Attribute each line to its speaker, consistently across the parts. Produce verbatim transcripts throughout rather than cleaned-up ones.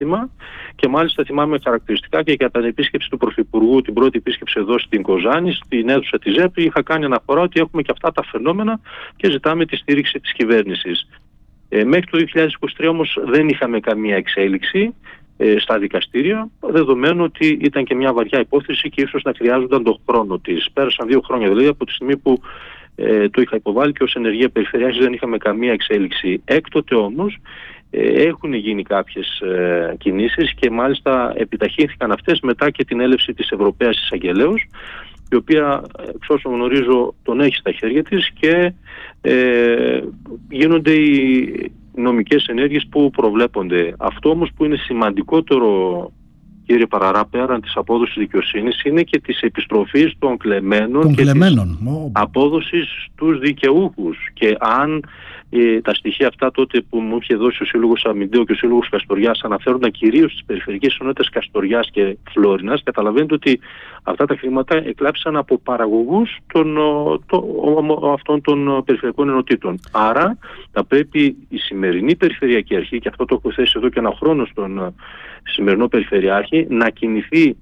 Speaker 1: σύστημα και μάλιστα θυμάμαι χαρακτηριστικά και για την επίσκεψη του Πρωθυπουργού, την πρώτη επίσκεψη εδώ στην Κοζάνη, στην αίθουσα της ΖΕΠ, είχα κάνει αναφορά ότι έχουμε και αυτά τα φαινόμενα και ζητάμε τη στήριξη της κυβέρνησης. Ε, μέχρι το δύο χιλιάδες είκοσι τρία όμως δεν είχαμε καμία εξέλιξη ε, στα δικαστήρια, δεδομένου ότι ήταν και μια βαριά υπόθεση και ίσως να χρειάζονταν τον χρόνο της. Πέρασαν δύο χρόνια δηλαδή από τη στιγμή που ε, το είχα υποβάλει και ως ενεργεία περιφερειάρχης δεν είχαμε καμία εξέλιξη. Έκτοτε όμως ε, έχουν γίνει κάποιες ε, κινήσεις και μάλιστα επιταχύνθηκαν αυτές μετά και την έλευση της Ευρωπαίας Εισαγγελέως, η οποία εξ όσων γνωρίζω τον έχει στα χέρια της και ε, γίνονται οι νομικές ενέργειες που προβλέπονται. Αυτό όμως που είναι σημαντικότερο, κύριε Παραρά, πέραν της απόδοσης δικαιοσύνης, είναι και της επιστροφής των κλεμμένων
Speaker 2: των
Speaker 1: και
Speaker 2: κλεμμένων.
Speaker 1: της
Speaker 2: Oh.
Speaker 1: απόδοσης στους δικαιούχους. Και αν ε, τα στοιχεία αυτά τότε που μου είχε δώσει ο Σύλλογος Αμυντέου και ο Σύλλογος Καστοριάς αναφέρονταν κυρίως στις περιφερειακές ενότητες Καστοριάς και Φλόρινας, καταλαβαίνετε ότι αυτά τα χρήματα εκλάψαν από παραγωγούς των, το, αυτών των περιφερειακών ενωτήτων. Άρα θα πρέπει η σημερινή Περιφερειακή Αρχή, και αυτό το έχω θέσει εδώ και ένα χρόνο στον σημερινό Περιφερειάρχη, να κινηθεί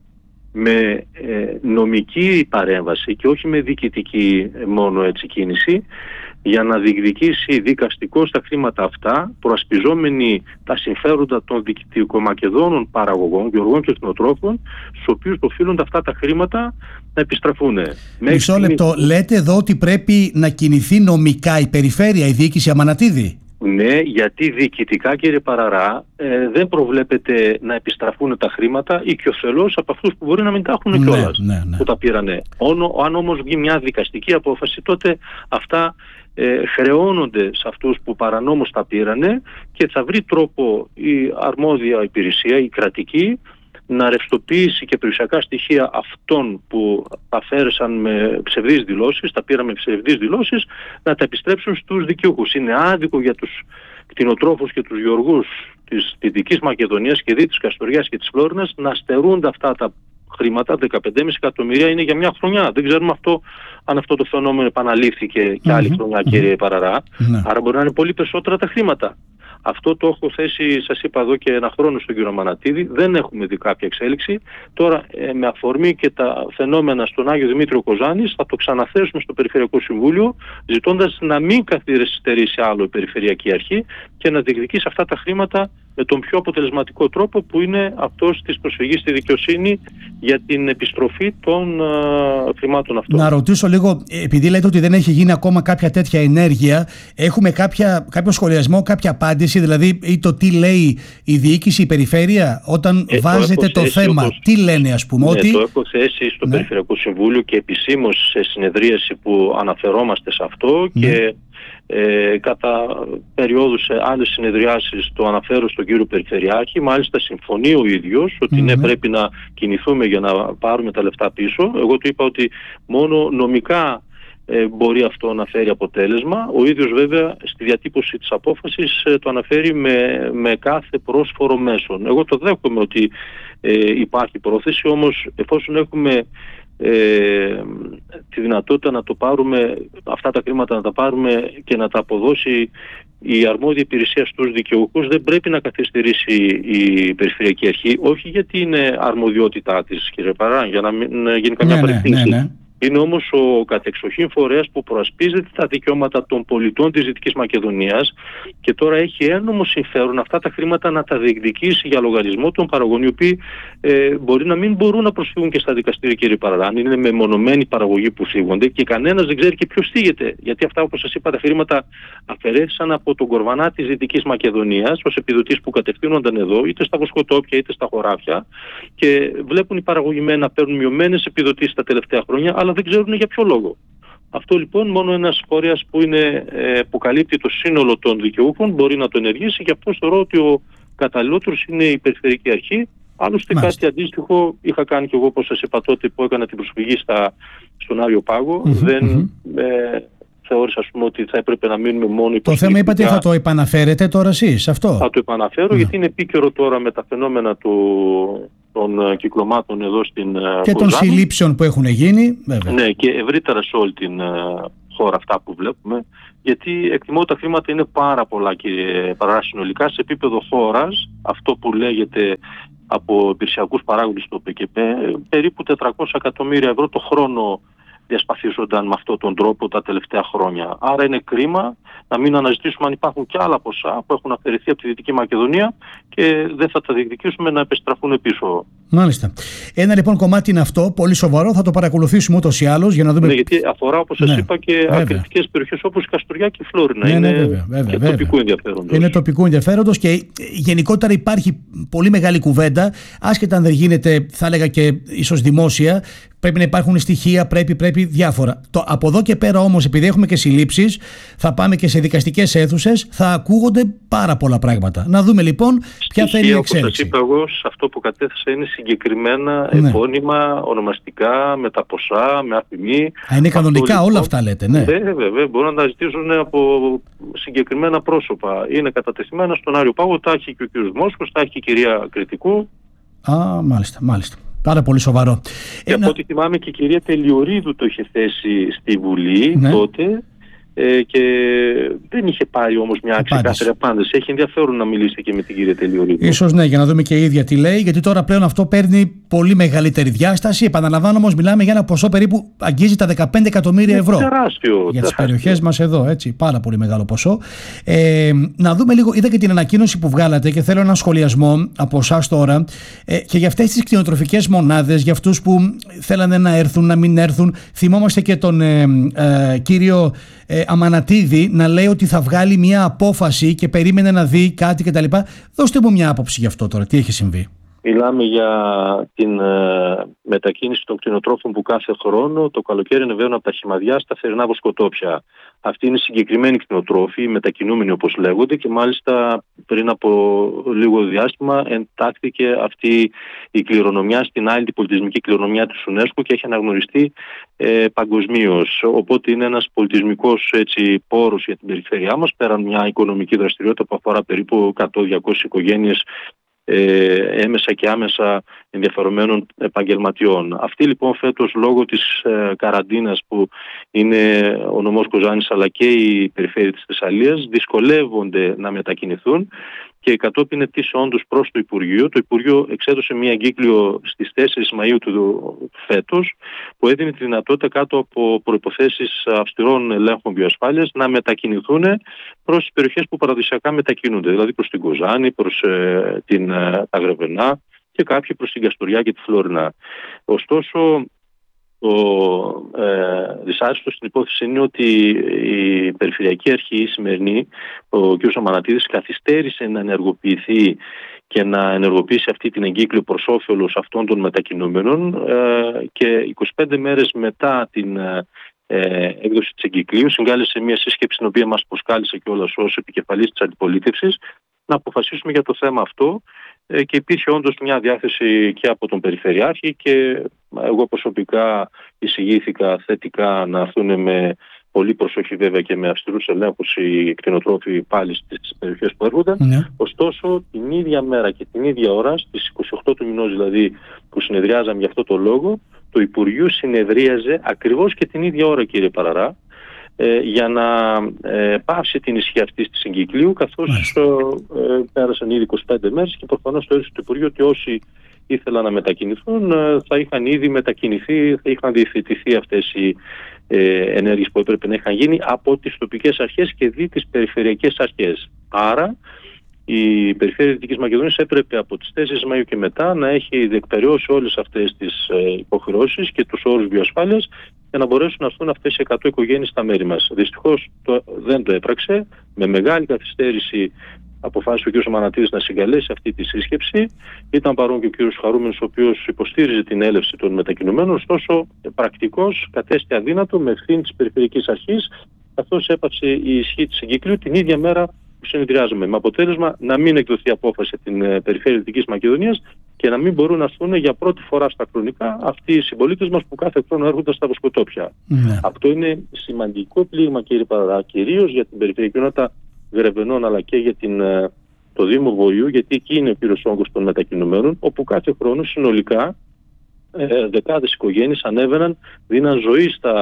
Speaker 1: με ε, νομική παρέμβαση και όχι με διοικητική μόνο έτσι κίνηση, για να διεκδικήσει δικαστικώς τα χρήματα αυτά, προασπιζόμενοι τα συμφέροντα των δικτυοκομακεδόνων παραγωγών, γεωργών και κτηνοτρόφων, στους οποίους οφείλονται αυτά τα χρήματα να επιστραφούν.
Speaker 2: Μισό λεπτό. Λέτε εδώ ότι πρέπει να κινηθεί νομικά η περιφέρεια, η διοίκηση Αμανατίδη.
Speaker 1: Ναι, γιατί διοικητικά, κύριε Παραρά, ε, δεν προβλέπεται να επιστραφούν τα χρήματα οικειοθελώς από αυτούς που μπορεί να μην τα έχουν
Speaker 2: ναι,
Speaker 1: κιόλας,
Speaker 2: ναι, ναι.
Speaker 1: που τα πήρανε. Όνο, αν όμως βγει μια δικαστική απόφαση, τότε αυτά ε, χρεώνονται σε αυτούς που παρανόμως τα πήρανε και θα βρει τρόπο η αρμόδια υπηρεσία, η κρατική, να ρευστοποιήσει και περιουσιακά στοιχεία αυτών που αφαίρεσαν με ψευδείς δηλώσεις, τα πήραν με ψευδείς δηλώσεις, να τα επιστρέψουν στους δικαιούχους. Είναι άδικο για τους κτηνοτρόφους και τους γεωργούς της Δυτικής Μακεδονίας και δι της Καστοριάς και της Φλόρινας να στερούνται αυτά τα χρήματα, δεκαπέντε κόμμα πέντε εκατομμύρια είναι για μια χρονιά. Δεν ξέρουμε αυτό, αν αυτό το φαινόμενο επαναλήφθηκε και άλλη χρονιά, κύριε Παραρά. Mm-hmm. Άρα μπορεί να είναι πολύ περισσότερα τα χρήματα. Αυτό το έχω θέσει, σας είπα, εδώ και ένα χρόνο στον κύριο Αμανατίδη. Δεν έχουμε δει κάποια εξέλιξη. Τώρα ε, με αφορμή και τα φαινόμενα στον Άγιο Δημήτριο Κοζάνης θα το ξαναθέσουμε στο Περιφερειακό Συμβούλιο, ζητώντας να μην καθυστερήσει άλλο η Περιφερειακή Αρχή και να διεκδικήσει αυτά τα χρήματα με τον πιο αποτελεσματικό τρόπο, που είναι αυτός της προσφυγής στη δικαιοσύνη για την επιστροφή των uh, χρημάτων αυτών.
Speaker 2: Να ρωτήσω λίγο, επειδή λέτε ότι δεν έχει γίνει ακόμα κάποια τέτοια ενέργεια, έχουμε κάποια, κάποιο σχολιασμό, κάποια απάντηση, δηλαδή ή το τι λέει η διοίκηση, η περιφέρεια, όταν ε, βάζετε το, το θέμα, όπως, τι λένε ας πούμε,
Speaker 1: ναι,
Speaker 2: ότι...
Speaker 1: Το έχω θέσει στο ναι. Περιφερειακό Συμβούλιο και επισήμως σε συνεδρίαση που αναφερόμαστε σε αυτό ναι. και Ε, κατά περιόδους σε άλλες συνεδριάσεις το αναφέρω στον κύριο Περιφερειάρχη. Μάλιστα συμφωνεί ο ίδιος ότι mm-hmm. ναι, πρέπει να κινηθούμε για να πάρουμε τα λεφτά πίσω. Εγώ του είπα ότι μόνο νομικά ε, μπορεί αυτό να φέρει αποτέλεσμα. Ο ίδιος βέβαια στη διατύπωση της απόφασης ε, το αναφέρει με, με κάθε πρόσφορο μέσον. Εγώ το δέχομαι ότι ε, υπάρχει πρόθεση, όμως εφόσον έχουμε Ε, τη δυνατότητα να το πάρουμε, αυτά τα χρήματα να τα πάρουμε και να τα αποδώσει η αρμόδια υπηρεσία στους δικαιούχους, δεν πρέπει να καθυστερήσει η Περιφερειακή Αρχή, όχι γιατί είναι αρμοδιότητά της, κύριε Παρά, για να μην γίνει καμιά
Speaker 2: ναι,
Speaker 1: παρεξήγηση.
Speaker 2: Ναι, ναι, ναι.
Speaker 1: Είναι όμως ο κατεξοχήν φορέας που προασπίζεται τα δικαιώματα των πολιτών της Δυτικής Μακεδονίας και τώρα έχει ένομο συμφέρον αυτά τα χρήματα να τα διεκδικήσει για λογαριασμό των παραγωγών, οι οποίοι ε, μπορεί να μην μπορούν να προσφύγουν και στα δικαστήρια, κύριε Παραρά. Είναι μεμονωμένοι παραγωγοί που θίγονται και κανένας δεν ξέρει και ποιος θίγεται. Γιατί αυτά, όπως σας είπα, τα χρήματα αφαιρέθησαν από τον κορβανά της Δυτικής Μακεδονίας ως επιδοτήσεις που κατευθύνονταν εδώ, είτε στα βοσκοτόπια είτε στα χωράφια, και βλέπουν οι παραγωγοί να παίρνουν μειωμένες επιδοτήσεις τα τελευταία χρόνια, αλλά δεν ξέρουν για ποιο λόγο. Αυτό λοιπόν μόνο ένας φορέας που, είναι, ε, που καλύπτει το σύνολο των δικαιούχων μπορεί να το ενεργήσει, και αυτό θεωρώ ότι ο καταλληλότερος είναι η Περιφερειακή Αρχή. Άλλωστε Μάλιστα. Κάτι αντίστοιχο είχα κάνει και εγώ, όπως σας είπα τότε που έκανα την προσφυγή στα, στον Άριο Πάγο. Mm-hmm, δεν mm-hmm. Ε, θεώρησα, ας πούμε, ότι θα έπρεπε να μείνουμε μόνο...
Speaker 2: Το θέμα είπατε θα το επαναφέρετε τώρα εσείς αυτό.
Speaker 1: Θα το επαναφέρω, mm. γιατί είναι επίκαιρο τώρα με τα φαινόμενα του... των κυκλωμάτων εδώ στην
Speaker 2: και
Speaker 1: Κοζάνη.
Speaker 2: Των συλλήψεων που έχουν γίνει, βέβαια.
Speaker 1: Ναι, και ευρύτερα σε όλη την uh, χώρα αυτά που βλέπουμε, γιατί εκτιμώ ότι τα χρήματα είναι πάρα πολλά, κύριε Παραρά, συνολικά σε επίπεδο χώρας, αυτό που λέγεται από υπηρεσιακούς παράγοντες στο ΠΚΠ, περίπου τετρακόσια εκατομμύρια ευρώ το χρόνο διασπαθίζονταν με αυτόν τον τρόπο τα τελευταία χρόνια. Άρα είναι κρίμα να μην αναζητήσουμε αν υπάρχουν και άλλα ποσά που έχουν αφαιρεθεί από τη Δυτική Μακεδονία και δεν θα τα διεκδικήσουμε να επιστραφούν πίσω.
Speaker 2: Μάλιστα. Ένα λοιπόν κομμάτι είναι αυτό, πολύ σοβαρό, θα το παρακολουθήσουμε ούτως ή άλλως για να δούμε.
Speaker 1: Ναι, γιατί αφορά, όπως σας ναι, είπα, και ακριτικές περιοχές όπως η Καστοριά και η Φλόρινα. Ναι, είναι ναι, βέβαια, βέβαια, βέβαια. τοπικού ενδιαφέροντος.
Speaker 2: Είναι τοπικού ενδιαφέροντος και γενικότερα υπάρχει πολύ μεγάλη κουβέντα, άσχετα αν δεν γίνεται, θα έλεγα και ίσως δημόσια. Πρέπει να υπάρχουν στοιχεία, πρέπει, πρέπει διάφορα. Το, από εδώ και πέρα όμως, επειδή έχουμε και συλλήψεις, θα πάμε και σε δικαστικές αίθουσες, θα ακούγονται πάρα πολλά πράγματα. Να δούμε λοιπόν ποια θα είναι η εξέλιξη.
Speaker 1: Όπως σας είπα εγώ, σε αυτό που κατέθεσα είναι συγκεκριμένα ναι. επώνυμα, ονομαστικά, με τα ποσά, με αφημί.
Speaker 2: Α, είναι κανονικά αυτό, όλα λοιπόν, αυτά λέτε, ναι.
Speaker 1: Ναι, βέβαια, μπορούν να τα ζητήσουν από συγκεκριμένα πρόσωπα. Είναι κατατεθειμένα στον Άριο Πάγο, τα έχει και ο κ. Μόσχος, τα έχει και η κυρία Κρητικού.
Speaker 2: Α, μάλιστα, μάλιστα. Πάρα πολύ σοβαρό.
Speaker 1: Και Ένα... από ό,τι θυμάμαι και η κυρία Τελειορίδου το είχε θέσει στη Βουλή ναι. τότε ε, και δεν είχε πάρει όμως μια ξεκάθαρη απάντηση. Έχει ενδιαφέρον να μιλήσει και με την κυρία Τελειορίδου.
Speaker 2: Ίσως ναι, για να δούμε και η ίδια τι λέει, γιατί τώρα πλέον αυτό παίρνει πολύ μεγαλύτερη διάσταση. Επαναλαμβάνω όμως, μιλάμε για ένα ποσό περίπου αγγίζει τα δεκαπέντε εκατομμύρια ευρώ.
Speaker 1: Τεράστιο.
Speaker 2: Για τις περιοχές μας εδώ, έτσι. Πάρα πολύ μεγάλο ποσό. Ε, να δούμε λίγο, είδα και την ανακοίνωση που βγάλατε και θέλω ένα σχολιασμό από εσάς τώρα ε, και για αυτές τις κτηνοτροφικές μονάδες, για αυτούς που θέλανε να έρθουν, να μην έρθουν. Θυμόμαστε και τον ε, ε, κύριο ε, Αμανατίδη να λέει ότι θα βγάλει μια απόφαση και περίμενε να δει κάτι κτλ. Δώστε μου μια άποψη γι' αυτό τώρα. Τι έχει συμβεί?
Speaker 1: Μιλάμε για την ε, μετακίνηση των κτηνοτρόφων που κάθε χρόνο το καλοκαίρι ανεβαίνουν από τα Χυμαδιά στα θερινά βοσκοτόπια. Αυτοί είναι συγκεκριμένοι κτηνοτρόφοι, μετακινούμενοι όπως λέγονται, και μάλιστα πριν από λίγο διάστημα εντάχθηκε αυτή η κληρονομιά στην άλλη πολιτισμική κληρονομιά της UNESCO και έχει αναγνωριστεί ε, παγκοσμίως. Οπότε είναι ένας πολιτισμικός έτσι, πόρος για την περιφέρειά μας, πέραν μια οικονομική δραστηριότητα που αφορά περίπου εκατό με διακόσιες οικογένειες έμεσα και άμεσα ενδιαφερομένων επαγγελματιών. Αυτοί λοιπόν φέτος λόγω της ε, καραντίνας που είναι ο νομός Κοζάνης αλλά και η περιφέρεια της Θεσσαλίας δυσκολεύονται να μετακινηθούν και κατόπιν αιτήσεών τους προς το Υπουργείο. Το Υπουργείο εξέδωσε μια εγκύκλιο στις τέσσερις Μαΐου του φέτος που έδινε τη δυνατότητα κάτω από προϋποθέσεις αυστηρών ελέγχων βιοασφάλειας να μετακινηθούν προς τις περιοχές που παραδοσιακά μετακινούνται, δηλαδή προς την Κοζάνη, προς ε, την, ε, τα Γρεβενά και κάποιοι προς την Καστοριά και τη Φλόρινα. Ωστόσο, το ε, δυσάρεστο στην υπόθεση είναι ότι η Περιφερειακή Αρχή η σημερινή, ο κ. Αμανατίδης, καθυστέρησε να ενεργοποιηθεί και να ενεργοποιήσει αυτή την εγκύκλιο προς όφελος αυτών των μετακινούμενων ε, και είκοσι πέντε μέρες μετά την ε, έκδοση της εγκυκλίου συγκάλεσε μια σύσκεψη την οποία μας προσκάλεσε κιόλας ως επικεφαλής της αντιπολίτευσης να αποφασίσουμε για το θέμα αυτό ε, και υπήρχε όντως μια διάθεση και από τον Περιφερειάρχη και εγώ προσωπικά εισηγήθηκα θετικά να έρθουν με πολύ προσοχή βέβαια και με αυστηρούς ελέγχους οι κτηνοτρόφοι πάλι στις περιοχές που έρχονταν. Ναι. Ωστόσο την ίδια μέρα και την ίδια ώρα, στις είκοσι οκτώ του μηνός δηλαδή που συνεδριάζαμε για αυτό το λόγο, το Υπουργείο συνεδρίαζε ακριβώς και την ίδια ώρα, κύριε Παραρά, ε, για να ε, πάυσει την ισχύ αυτής της εγκυκλίου, καθώς ε, ε, πέρασαν ήδη είκοσι πέντε μέρες και προφανώς το έδωσε το Υπουργείο ότι όσοι ήθελαν να μετακινηθούν θα είχαν ήδη μετακινηθεί, θα είχαν διευθετηθεί αυτές οι ε, ενέργειες που έπρεπε να είχαν γίνει από τις τοπικές αρχές και δι τις περιφερειακές αρχές. Άρα η Περιφέρεια Δυτικής Μακεδονίας έπρεπε από τις τέσσερις Μαΐου και μετά να έχει διεκπεραιώσει όλες αυτές τις ε, υποχρεώσεις και τους όρους βιοασφάλειας για να μπορέσουν να έρθουν αυτές οι εκατό οικογένειες στα μέρη μας. Δυστυχώς το, δεν το έπραξε. Με μεγάλη καθυστέρηση αποφάσισε ο κ. Αμανατίδης να συγκαλέσει αυτή τη σύσκεψη. Ήταν παρόν και ο κ. Χαρούμενος, ο οποίος υποστήριζε την έλευση των μετακινουμένων, ωστόσο πρακτικώς κατέστη αδύνατο με ευθύνη της Περιφερειακής Αρχής, καθώς έπαψε η ισχύ της εγκύκλιου την ίδια μέρα που συνεδριάζουμε. Με αποτέλεσμα να μην εκδοθεί απόφαση από την Περιφέρεια Δυτικής Μακεδονίας και να μην μπορούν να έρθουν για πρώτη φορά στα χρονικά αυτοί οι συμπολίτες μας που κάθε χρόνο έρχονται στα βοσκοτόπια. Mm. Αυτό είναι σημαντικό πλήγμα, κύριε Παραρά, κυρίως για την περιφερειακή κοινότητα Γρεβενών αλλά και για την, το Δήμο Βοηού, γιατί εκεί είναι ο κύριος όγκος των μετακινουμένων, όπου κάθε χρόνο συνολικά ε, δεκάδες οικογένειες ανέβαιναν, δίναν ζωή στα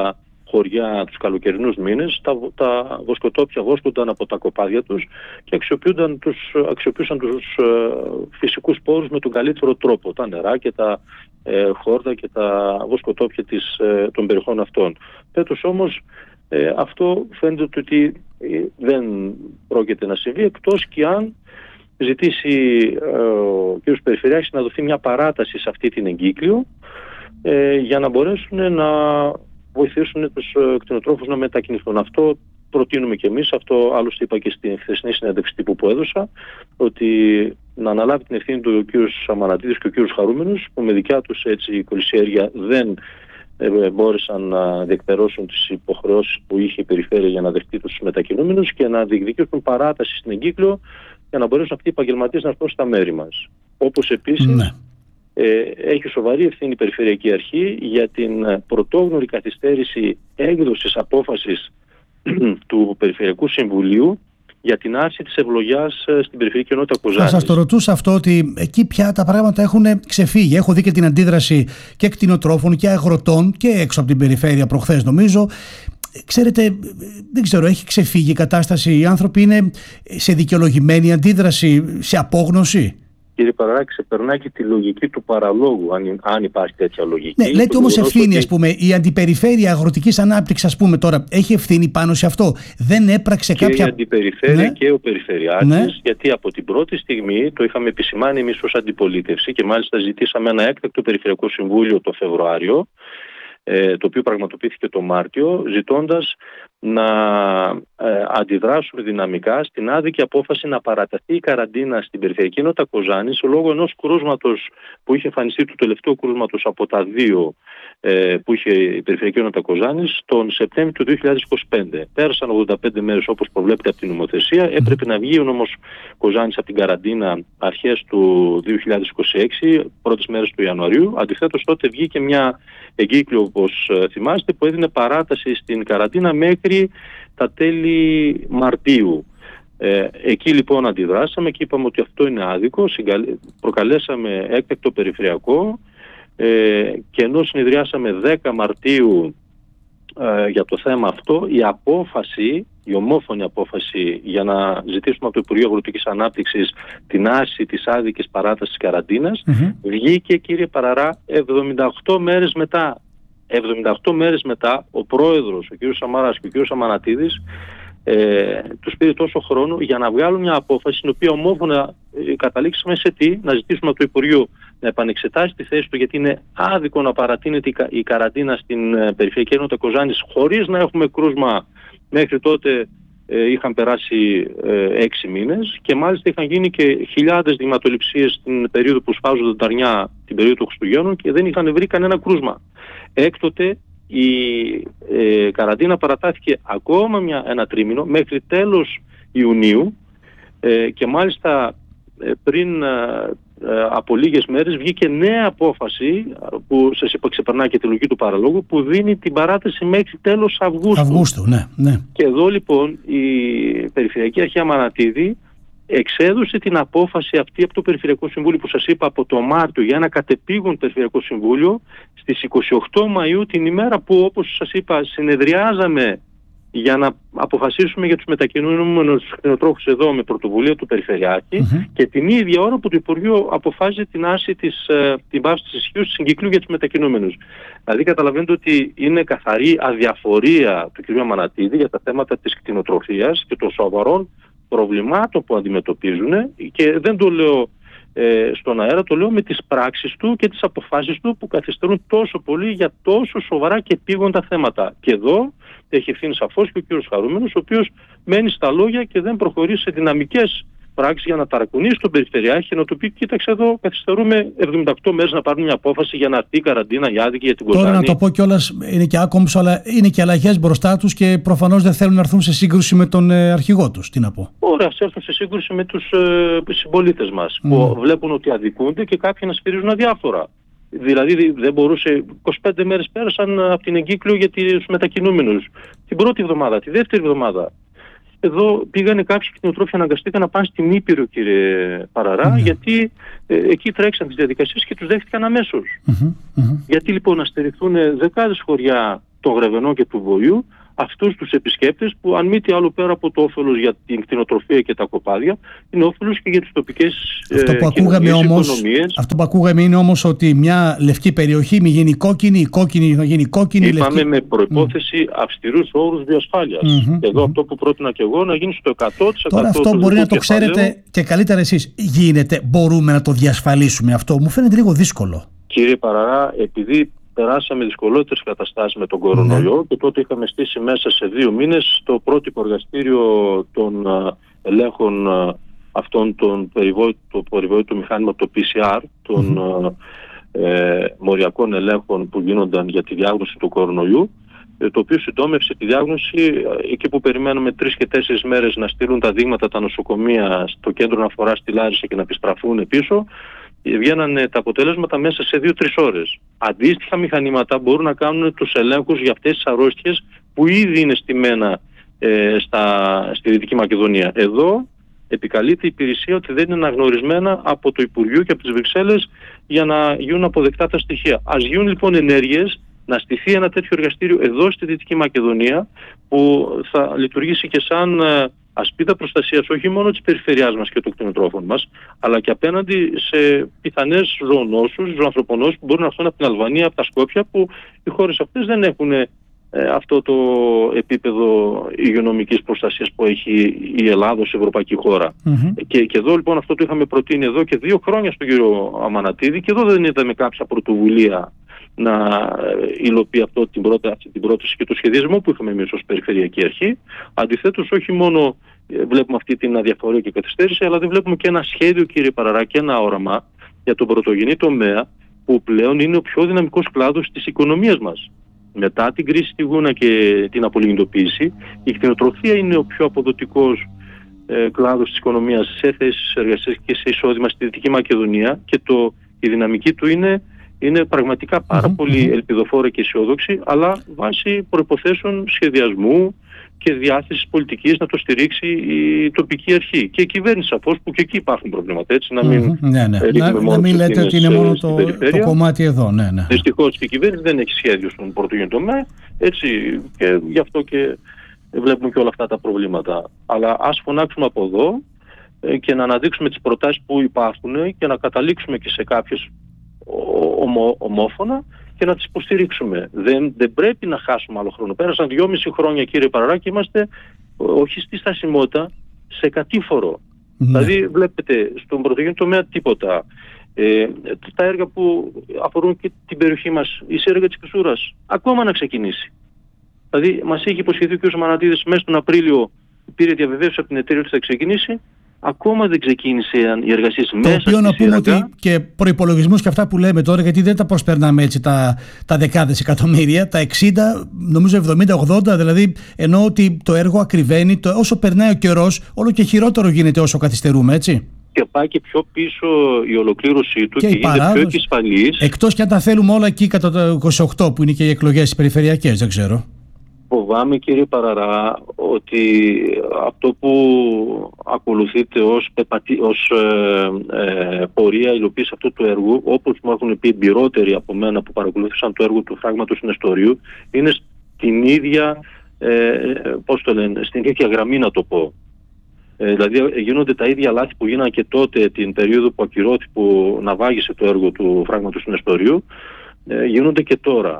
Speaker 1: χωριά τους καλοκαιρινούς μήνες, τα, τα βοσκοτόπια βόσκονταν από τα κοπάδια τους και αξιοποιούνταν τους, αξιοποιούσαν τους ε, φυσικούς πόρους με τον καλύτερο τρόπο, τα νερά και τα ε, χόρτα και τα βοσκοτόπια της, ε, των περιοχών αυτών. Φέτος όμως ε, αυτό φαίνεται ότι ε, δεν πρόκειται να συμβεί, εκτός και αν ζητήσει ε, ο κ. Περιφερειάρχης να δοθεί μια παράταση σε αυτή την εγκύκλιο ε, για να μπορέσουν να βοηθήσουν τους κτηνοτρόφους να μετακινηθούν. Αυτό προτείνουμε και εμείς, αυτό άλλωστε είπα και στην χθεσινή συνέντευξη τύπου που έδωσα, ότι να αναλάβει την ευθύνη του ο κ. Αμανατίδης και ο κ. Χαρούμενος, που με δικιά τους έτσι κολυσιέργεια δεν ε, μπόρεσαν να διεκπερώσουν τις υποχρεώσεις που είχε η περιφέρεια για να δεχτεί τους μετακινούμενους και να διεκδικήσουν παράταση στην εγκύκλιο για να μπορέσουν αυτοί οι επαγγελματίες να έρθουν στα μέρη μας. Όπως επίσης ναι. ε, έχει σοβαρή ευθύνη η Περιφερειακή Αρχή για την πρωτόγνωρη καθυστέρηση έκδοσης απόφασης του Περιφερειακού Συμβουλίου για την άρση της ευλογιάς στην περιφερειακή ενότητα Κοζάνης.
Speaker 2: Θα σας το ρωτούσα αυτό, ότι εκεί πια τα πράγματα έχουν ξεφύγει. Έχω δει και την αντίδραση και κτηνοτρόφων και αγροτών και έξω από την περιφέρεια προχθές νομίζω. Ξέρετε, δεν ξέρω, έχει ξεφύγει η κατάσταση, οι άνθρωποι είναι σε δικαιολογημένη αντίδραση, σε απόγνωση.
Speaker 1: Κύριε Παραρά, ξεπερνάει και τη λογική του παραλόγου, αν, αν υπάρχει τέτοια λογική.
Speaker 2: Ναι, λέτε όμως ευθύνη, ότι... ας πούμε, η αντιπεριφέρεια αγροτικής ανάπτυξης, ας πούμε τώρα, έχει ευθύνη πάνω σε αυτό. Δεν έπραξε
Speaker 1: και
Speaker 2: κάποια...
Speaker 1: η αντιπεριφέρεια ναι. και ο περιφερειάρχης, ναι. γιατί από την πρώτη στιγμή το είχαμε επισημάνει εμείς ως αντιπολίτευση και μάλιστα ζητήσαμε ένα έκτακτο Περιφερειακό Συμβούλιο το Φεβρουάριο, το οποίο πραγματοποιήθηκε το Μάρτιο, ζητώντας να ε, αντιδράσουμε δυναμικά στην άδικη απόφαση να παραταθεί η καραντίνα στην περιφερειακή ενότητα Κοζάνης λόγω ενός κρούσματος που είχε εμφανιστεί, του τελευταίου κρούσματος από τα δύο ε, που είχε η περιφερειακή ενότητα Κοζάνης τον Σεπτέμβριο του δύο χιλιάδες είκοσι πέντε. Πέρασαν ογδόντα πέντε μέρες όπως προβλέπεται από την νομοθεσία. Έπρεπε να βγει ο νόμος Κοζάνης από την καραντίνα αρχές του δύο χιλιάδες είκοσι έξι, πρώτες μέρες του Ιανουαρίου. Αντιθέτως τότε βγήκε μια εγκύκλιο, όπως θυμάστε, που έδινε παράταση στην καραντίνα μέχρι τα τέλη Μαρτίου. Ε, εκεί λοιπόν αντιδράσαμε και είπαμε ότι αυτό είναι άδικο, προκαλέσαμε έκτακτο περιφερειακό ε, και ενώ συνεδριάσαμε δέκα Μαρτίου ε, για το θέμα αυτό, η απόφαση, η ομόφωνη απόφαση για να ζητήσουμε από το Υπουργείο Αγροτικής Ανάπτυξης την άρση της άδικης παράτασης καραντίνας mm-hmm. βγήκε, κύριε Παραρά, εβδομήντα οκτώ μέρες μετά. εβδομήντα οκτώ μέρες μετά ο πρόεδρος, ο κ. Σαμαράς και ο κ. Αμανατίδης ε, τους πήρε τόσο χρόνο για να βγάλουν μια απόφαση στην οποία ομόφωνα ε, καταλήξαμε σε τι, να ζητήσουμε από το Υπουργείο να επανεξετάσει τη θέση του, γιατί είναι άδικο να παρατείνεται η, κα, η καραντίνα στην ε, περιφερειακή ενότητα Κοζάνης χωρίς να έχουμε κρούσμα. Μέχρι τότε ε, είχαν περάσει ε, έξι μήνες και μάλιστα είχαν γίνει και χιλιάδες δειγματοληψίες στην περίοδο που σφάζονται τα αρνιά, την περίοδο των Χριστουγέννων, και δεν είχαν βρει κανένα κρούσμα. Έκτοτε η ε, καραντίνα παρατάθηκε ακόμα μια, ένα τρίμηνο μέχρι τέλος Ιουνίου ε, και μάλιστα ε, πριν ε, ε, από λίγες μέρες βγήκε νέα απόφαση που σας είπα ξεπερνά και τη λογική του παραλόγου, που δίνει την παράταση μέχρι τέλος Αυγούστου.
Speaker 2: Αυγούστου, ναι, ναι.
Speaker 1: Και εδώ λοιπόν η Περιφερειακή Αρχή Αμανατίδη εξέδωσε την απόφαση αυτή από το Περιφερειακό Συμβούλιο που σας είπα από το Μάρτιο για ένα κατεπήγον Περιφερειακό Συμβούλιο στις είκοσι οκτώ Μαΐου, την ημέρα που, όπως σας είπα, συνεδριάζαμε για να αποφασίσουμε για τους μετακινούμενους κτηνοτρόφους εδώ με πρωτοβουλία του Περιφερειάρχη mm-hmm. και την ίδια ώρα που το Υπουργείο αποφάσισε την άρση της, την πάυση της ισχύως της συγκυκλίου για τους μετακινούμενους. Δηλαδή καταλαβαίνετε ότι είναι καθαρή αδιαφορία του κ. Αμανατίδη για τα θέματα της κτηνοτροφίας και των σοβαρών προβλημάτων που αντιμετωπίζουν, και δεν το λέω ε, στον αέρα, το λέω με τις πράξεις του και τις αποφάσεις του που καθυστερούν τόσο πολύ για τόσο σοβαρά και επίγοντα θέματα. Και εδώ έχει ευθύνη σαφώς και ο κ. Χαρούμενος, ο οποίος μένει στα λόγια και δεν προχωρεί σε δυναμικές πράξεις για να ταρακουνήσει τον Περιφερειάρχη και να του πει: κοίταξε εδώ, καθυστερούμε εβδομήντα οκτώ μέρες να πάρουμε μια απόφαση για να έρθει η καραντίνα η άδικη για την Κοζάνη.
Speaker 2: Τώρα να το πω κιόλας, είναι και άκομψο, αλλά είναι και αλλαγές μπροστά τους και προφανώς δεν θέλουν να έρθουν σε σύγκρουση με τον ε, αρχηγό τους. Τι να πω.
Speaker 1: Ωραία, ας έρθουν σε σύγκρουση με τους ε, συμπολίτες μας mm. που βλέπουν ότι αδικούνται και κάποιοι να σφυρίζουν αδιάφορα. Δηλαδή δεν μπορούσε, είκοσι πέντε μέρες πέρασαν από την εγκύκλιο για τους μετακινούμενους. Την πρώτη εβδομάδα, τη δεύτερη εβδομάδα. Εδώ πήγανε κάποιοι κτηνοτρόφοι, αναγκαστήκαν να πάνε στην Ήπειρο, κύριε Παραρά, mm-hmm. γιατί ε, εκεί τρέξαν τις διαδικασίες και τους δέχτηκαν αμέσως. Mm-hmm. Mm-hmm. Γιατί λοιπόν να στερηθούν δεκάδες χωριά των Γρεβενών και του Βοιού, αυτούς τους επισκέπτες που αν μη τι άλλο πέρα από το όφελος για την κτηνοτροφία και τα κοπάδια, είναι όφελος και για τις τοπικές
Speaker 2: αυτό που
Speaker 1: ε,
Speaker 2: ακούγαμε όμως,
Speaker 1: οικονομίες.
Speaker 2: Αυτό που ακούγαμε είναι όμως ότι μια λευκή περιοχή μη γίνει κόκκινη, η κόκκινη θα γίνει κόκκινη.
Speaker 1: Είπαμε
Speaker 2: λευκή...
Speaker 1: με προϋπόθεση mm. αυστηρούς όρους βιοασφάλειας. Mm-hmm, Εδώ mm-hmm. αυτό που πρότεινα και εγώ να γίνει στο εκατό τοις εκατό.
Speaker 2: Τώρα αυτό μπορεί να το κεφαλαίου. Ξέρετε και καλύτερα εσείς. Γίνεται, μπορούμε να το διασφαλίσουμε αυτό? Μου φαίνεται λίγο δύσκολο.
Speaker 1: Κύριε Παραρά, επειδή περάσαμε δυσκολότερες καταστάσεις με τον κορονοϊό
Speaker 2: mm.
Speaker 1: και τότε είχαμε στήσει μέσα σε δύο μήνες το πρότυπο εργαστήριο των ελέγχων αυτών των περιβόητου, περιβόητου μηχάνημα, το πι σι αρ, των mm-hmm. ε, μοριακών ελέγχων που γίνονταν για τη διάγνωση του κορονοϊού, το οποίο συντόμευσε τη διάγνωση εκεί που περιμένουμε τρεις και τέσσερις μέρες να στείλουν τα δείγματα τα νοσοκομεία στο κέντρο αναφοράς στη Λάρισα και να επιστραφούν πίσω. Βγαίνανε τα αποτέλεσματα μέσα σε δύο τρεις ώρες. Αντίστοιχα μηχανήματα μπορούν να κάνουν τους ελέγχους για αυτές τις αρρώστιες που ήδη είναι στημένα ε, στα, στη Δυτική Μακεδονία. Εδώ επικαλείται η υπηρεσία ότι δεν είναι αναγνωρισμένα από το Υπουργείο και από τις Βρυξέλλες για να γίνουν αποδεκτά τα στοιχεία. Ας γίνουν λοιπόν ενέργειες να στηθεί ένα τέτοιο εργαστήριο εδώ στη Δυτική Μακεδονία που θα λειτουργήσει και σαν ασπίδα προστασίας όχι μόνο της περιφερειάς μας και των κτηνοτρόφων μας, αλλά και απέναντι σε πιθανές ζωονόσους, ζωοανθρωπονόσους που μπορούν να έρθουν από την Αλβανία, από τα Σκόπια, που οι χώρες αυτές δεν έχουν ε, αυτό το επίπεδο υγειονομικής προστασίας που έχει η Ελλάδα ως ευρωπαϊκή χώρα. Mm-hmm. Και, και εδώ λοιπόν αυτό το είχαμε προτείνει εδώ και δύο χρόνια στον κύριο Αμανατίδη και εδώ δεν είδαμε κάποια πρωτοβουλία να υλοποιεί αυτό την πρόταση, την πρόταση και το σχεδιασμό που είχαμε εμείς ως Περιφερειακή Αρχή. Αντιθέτως, όχι μόνο βλέπουμε αυτή την αδιαφορία και καθυστέρηση, αλλά δεν βλέπουμε και ένα σχέδιο, κύριε Παραρά, και ένα όραμα για τον πρωτογενή τομέα, που πλέον είναι ο πιο δυναμικός κλάδος της οικονομίας μας. Μετά την κρίση στη Γούνα και την απολιγνητοποίηση, η κτηνοτροφία είναι ο πιο αποδοτικός ε, κλάδος της οικονομίας σε θέσεις εργασίας και σε εισόδημα στη Δυτική Μακεδονία και το, η δυναμική του είναι είναι πραγματικά πάρα mm-hmm. πολύ ελπιδοφόρα και αισιόδοξη, αλλά βάσει προϋποθέσεων σχεδιασμού και διάθεσης πολιτικής να το στηρίξει η τοπική αρχή. Και η κυβέρνηση σαφώς, που και εκεί υπάρχουν προβλήματα, έτσι, να μην
Speaker 2: mm-hmm. ναι, ναι.
Speaker 1: ρίχνουμε
Speaker 2: να,
Speaker 1: μόνο
Speaker 2: να μην λέτε ότι είναι μόνο το, το κομμάτι εδώ. Ναι, ναι.
Speaker 1: Δυστυχώς η κυβέρνηση δεν έχει σχέδιο στον πρωτογενή τομέα, έτσι, και γι' αυτό και βλέπουμε και όλα αυτά τα προβλήματα. Αλλά ας φωνάξουμε από εδώ και να αναδείξουμε τις προτάσεις που υπάρχουν και να καταλήξουμε και σε κάποιες ομο, ομόφωνα και να τις υποστηρίξουμε. Δεν, δεν πρέπει να χάσουμε άλλο χρόνο. Πέρασαν δυόμιση χρόνια, κύριε Παραρά, και είμαστε όχι στη στασιμότητα, σε κατήφορο. Mm. Δηλαδή βλέπετε στον πρωτογενή τομέα τίποτα. Ε, τα έργα που αφορούν και την περιοχή μας, η έργα της Κουσούρας, ακόμα να ξεκινήσει. Δηλαδή μας είχε υποσχεθεί ο κ. Μανατίδης μέσα τον Απρίλιο, πήρε διαβεβαίωση από την εταιρεία ότι θα ξεκινήσει. Ακόμα δεν ξεκίνησε οι εργασίες μέσα. Το
Speaker 2: οποίο να πούμε ότι και προϋπολογισμούς και αυτά που λέμε τώρα, γιατί δεν τα προσπερνάμε έτσι τα, τα δεκάδες εκατομμύρια, τα εξήντα, νομίζω εβδομήντα ογδόντα, δηλαδή εννοώ ότι το έργο ακριβένει, το, όσο περνάει ο καιρός, όλο και χειρότερο γίνεται όσο καθυστερούμε, έτσι.
Speaker 1: Και πάει και πιο πίσω η ολοκλήρωσή του
Speaker 2: και,
Speaker 1: και γίνεται πιο επισφαλής.
Speaker 2: Εκτός και αν τα θέλουμε όλα εκεί κατά το είκοσι οκτώ που είναι και οι εκλογές περιφερειακές, δεν ξέρω.
Speaker 1: Φοβάμαι, κύριε Παραρά, ότι αυτό που ακολουθείτε ως, πεπατι... ως ε, ε, πορεία υλοποίηση αυτού του έργου, όπως μου έχουν πει εμπειρότεροι από μένα που παρακολούθησαν το έργο του φράγματος συνεστορίου, είναι στην ίδια, ε, πώς το λένε, στην ίδια γραμμή, να το πω. Ε, δηλαδή γίνονται τα ίδια λάθη που γίνανε και τότε την περίοδο που ακυρώθη, που ναυάγησε το έργο του φράγματος συνεστορίου, ε, γίνονται και τώρα.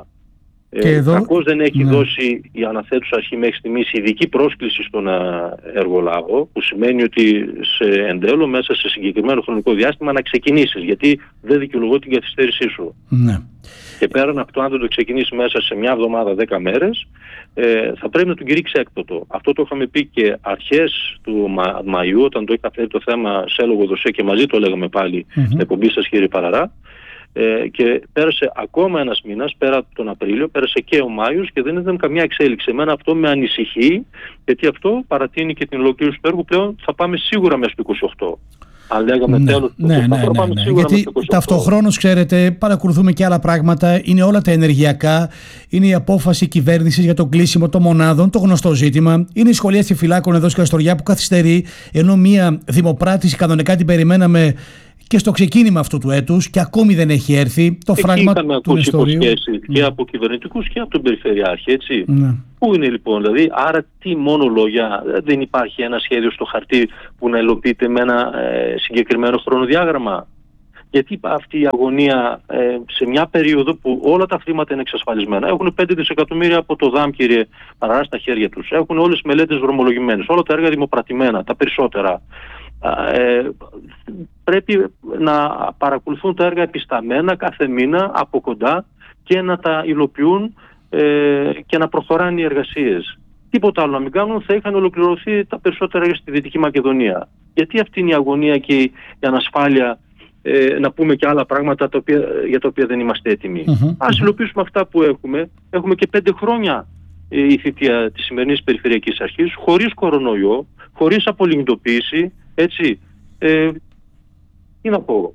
Speaker 1: Ε, Κακώς δεν έχει ναι. δώσει η αναθέτουσα αρχή μέχρι στιγμής ειδική πρόσκληση στον εργολάβο, που σημαίνει ότι σε εντέλω μέσα σε συγκεκριμένο χρονικό διάστημα να ξεκινήσεις, γιατί δεν δικαιολογώ την καθυστέρησή σου.
Speaker 2: Ναι.
Speaker 1: Και πέραν από το αν δεν το ξεκινήσει μέσα σε μια εβδομάδα, δέκα μέρες, ε, θα πρέπει να τον κηρύξει έκτοτο. Αυτό το είχαμε πει και αρχές του Μα, Μαΐου, όταν το είχα φέρει το θέμα σε έλογο δοσέ και μαζί το λέγαμε πάλι mm-hmm. στην εκπομπή σας, κύριε Παραρά. Ε, και πέρασε ακόμα ένας μήνας, πέρα από τον Απρίλιο, πέρασε και ο Μάιος και δεν ήταν καμιά εξέλιξη. Εμένα αυτό με ανησυχεί, γιατί αυτό παρατείνει και την ολοκλήρωση του έργου. Πλέον θα πάμε σίγουρα μέσα στο είκοσι οκτώ. Αν λέγαμε
Speaker 2: ναι,
Speaker 1: τέλος του
Speaker 2: ναι, ναι, ναι, ναι, ναι. Γιατί ταυτοχρόνως, ξέρετε, παρακολουθούμε και άλλα πράγματα. Είναι όλα τα ενεργειακά. Είναι η απόφαση κυβέρνησης για το κλείσιμο των μονάδων, το γνωστό ζήτημα. Είναι η σχολεία στη Φυλάκων εδώ στην Καστοριά που καθυστερεί, ενώ μία δημοπράτηση κανονικά την περιμέναμε και στο ξεκίνημα αυτού του έτους και ακόμη δεν έχει έρθει το
Speaker 1: Εκεί
Speaker 2: φράγμα
Speaker 1: είχαμε
Speaker 2: του Νεστορίου.
Speaker 1: υποσχέσεις και από κυβερνητικούς και από τον Περιφερειάρχη, έτσι.
Speaker 2: Ναι.
Speaker 1: Πού είναι λοιπόν, δηλαδή, άρα τι μόνο λόγια, δεν υπάρχει ένα σχέδιο στο χαρτί που να υλοποιείται με ένα ε, συγκεκριμένο χρονοδιάγραμμα? Γιατί αυτή η αγωνία ε, σε μια περίοδο που όλα τα χρήματα είναι εξασφαλισμένα? Έχουν πέντε δισεκατομμύρια από το ΔΑΜ, κύριε Παραρά, στα χέρια τους. Έχουν όλες τις μελέτες δρομολογημένες, όλα τα έργα δημοπρατημένα, τα περισσότερα. Ε, πρέπει να παρακολουθούν τα έργα επισταμμένα κάθε μήνα από κοντά και να τα υλοποιούν ε, και να προχωράνε οι εργασίες. Τίποτα άλλο να μην κάνουν, θα είχαν ολοκληρωθεί τα περισσότερα έργα στη Δυτική Μακεδονία. Γιατί αυτή είναι η αγωνία και η ανασφάλεια, ε, να πούμε και άλλα πράγματα τα οποία, για τα οποία δεν είμαστε έτοιμοι? Mm-hmm. Ας υλοποιήσουμε αυτά που έχουμε. Έχουμε και πέντε χρόνια ε, η θητεία της σημερινής Περιφερειακής Αρχής, χωρίς κορονοϊό, χωρίς απολιγνητοποίηση, έτσι. Ε, τι να πω.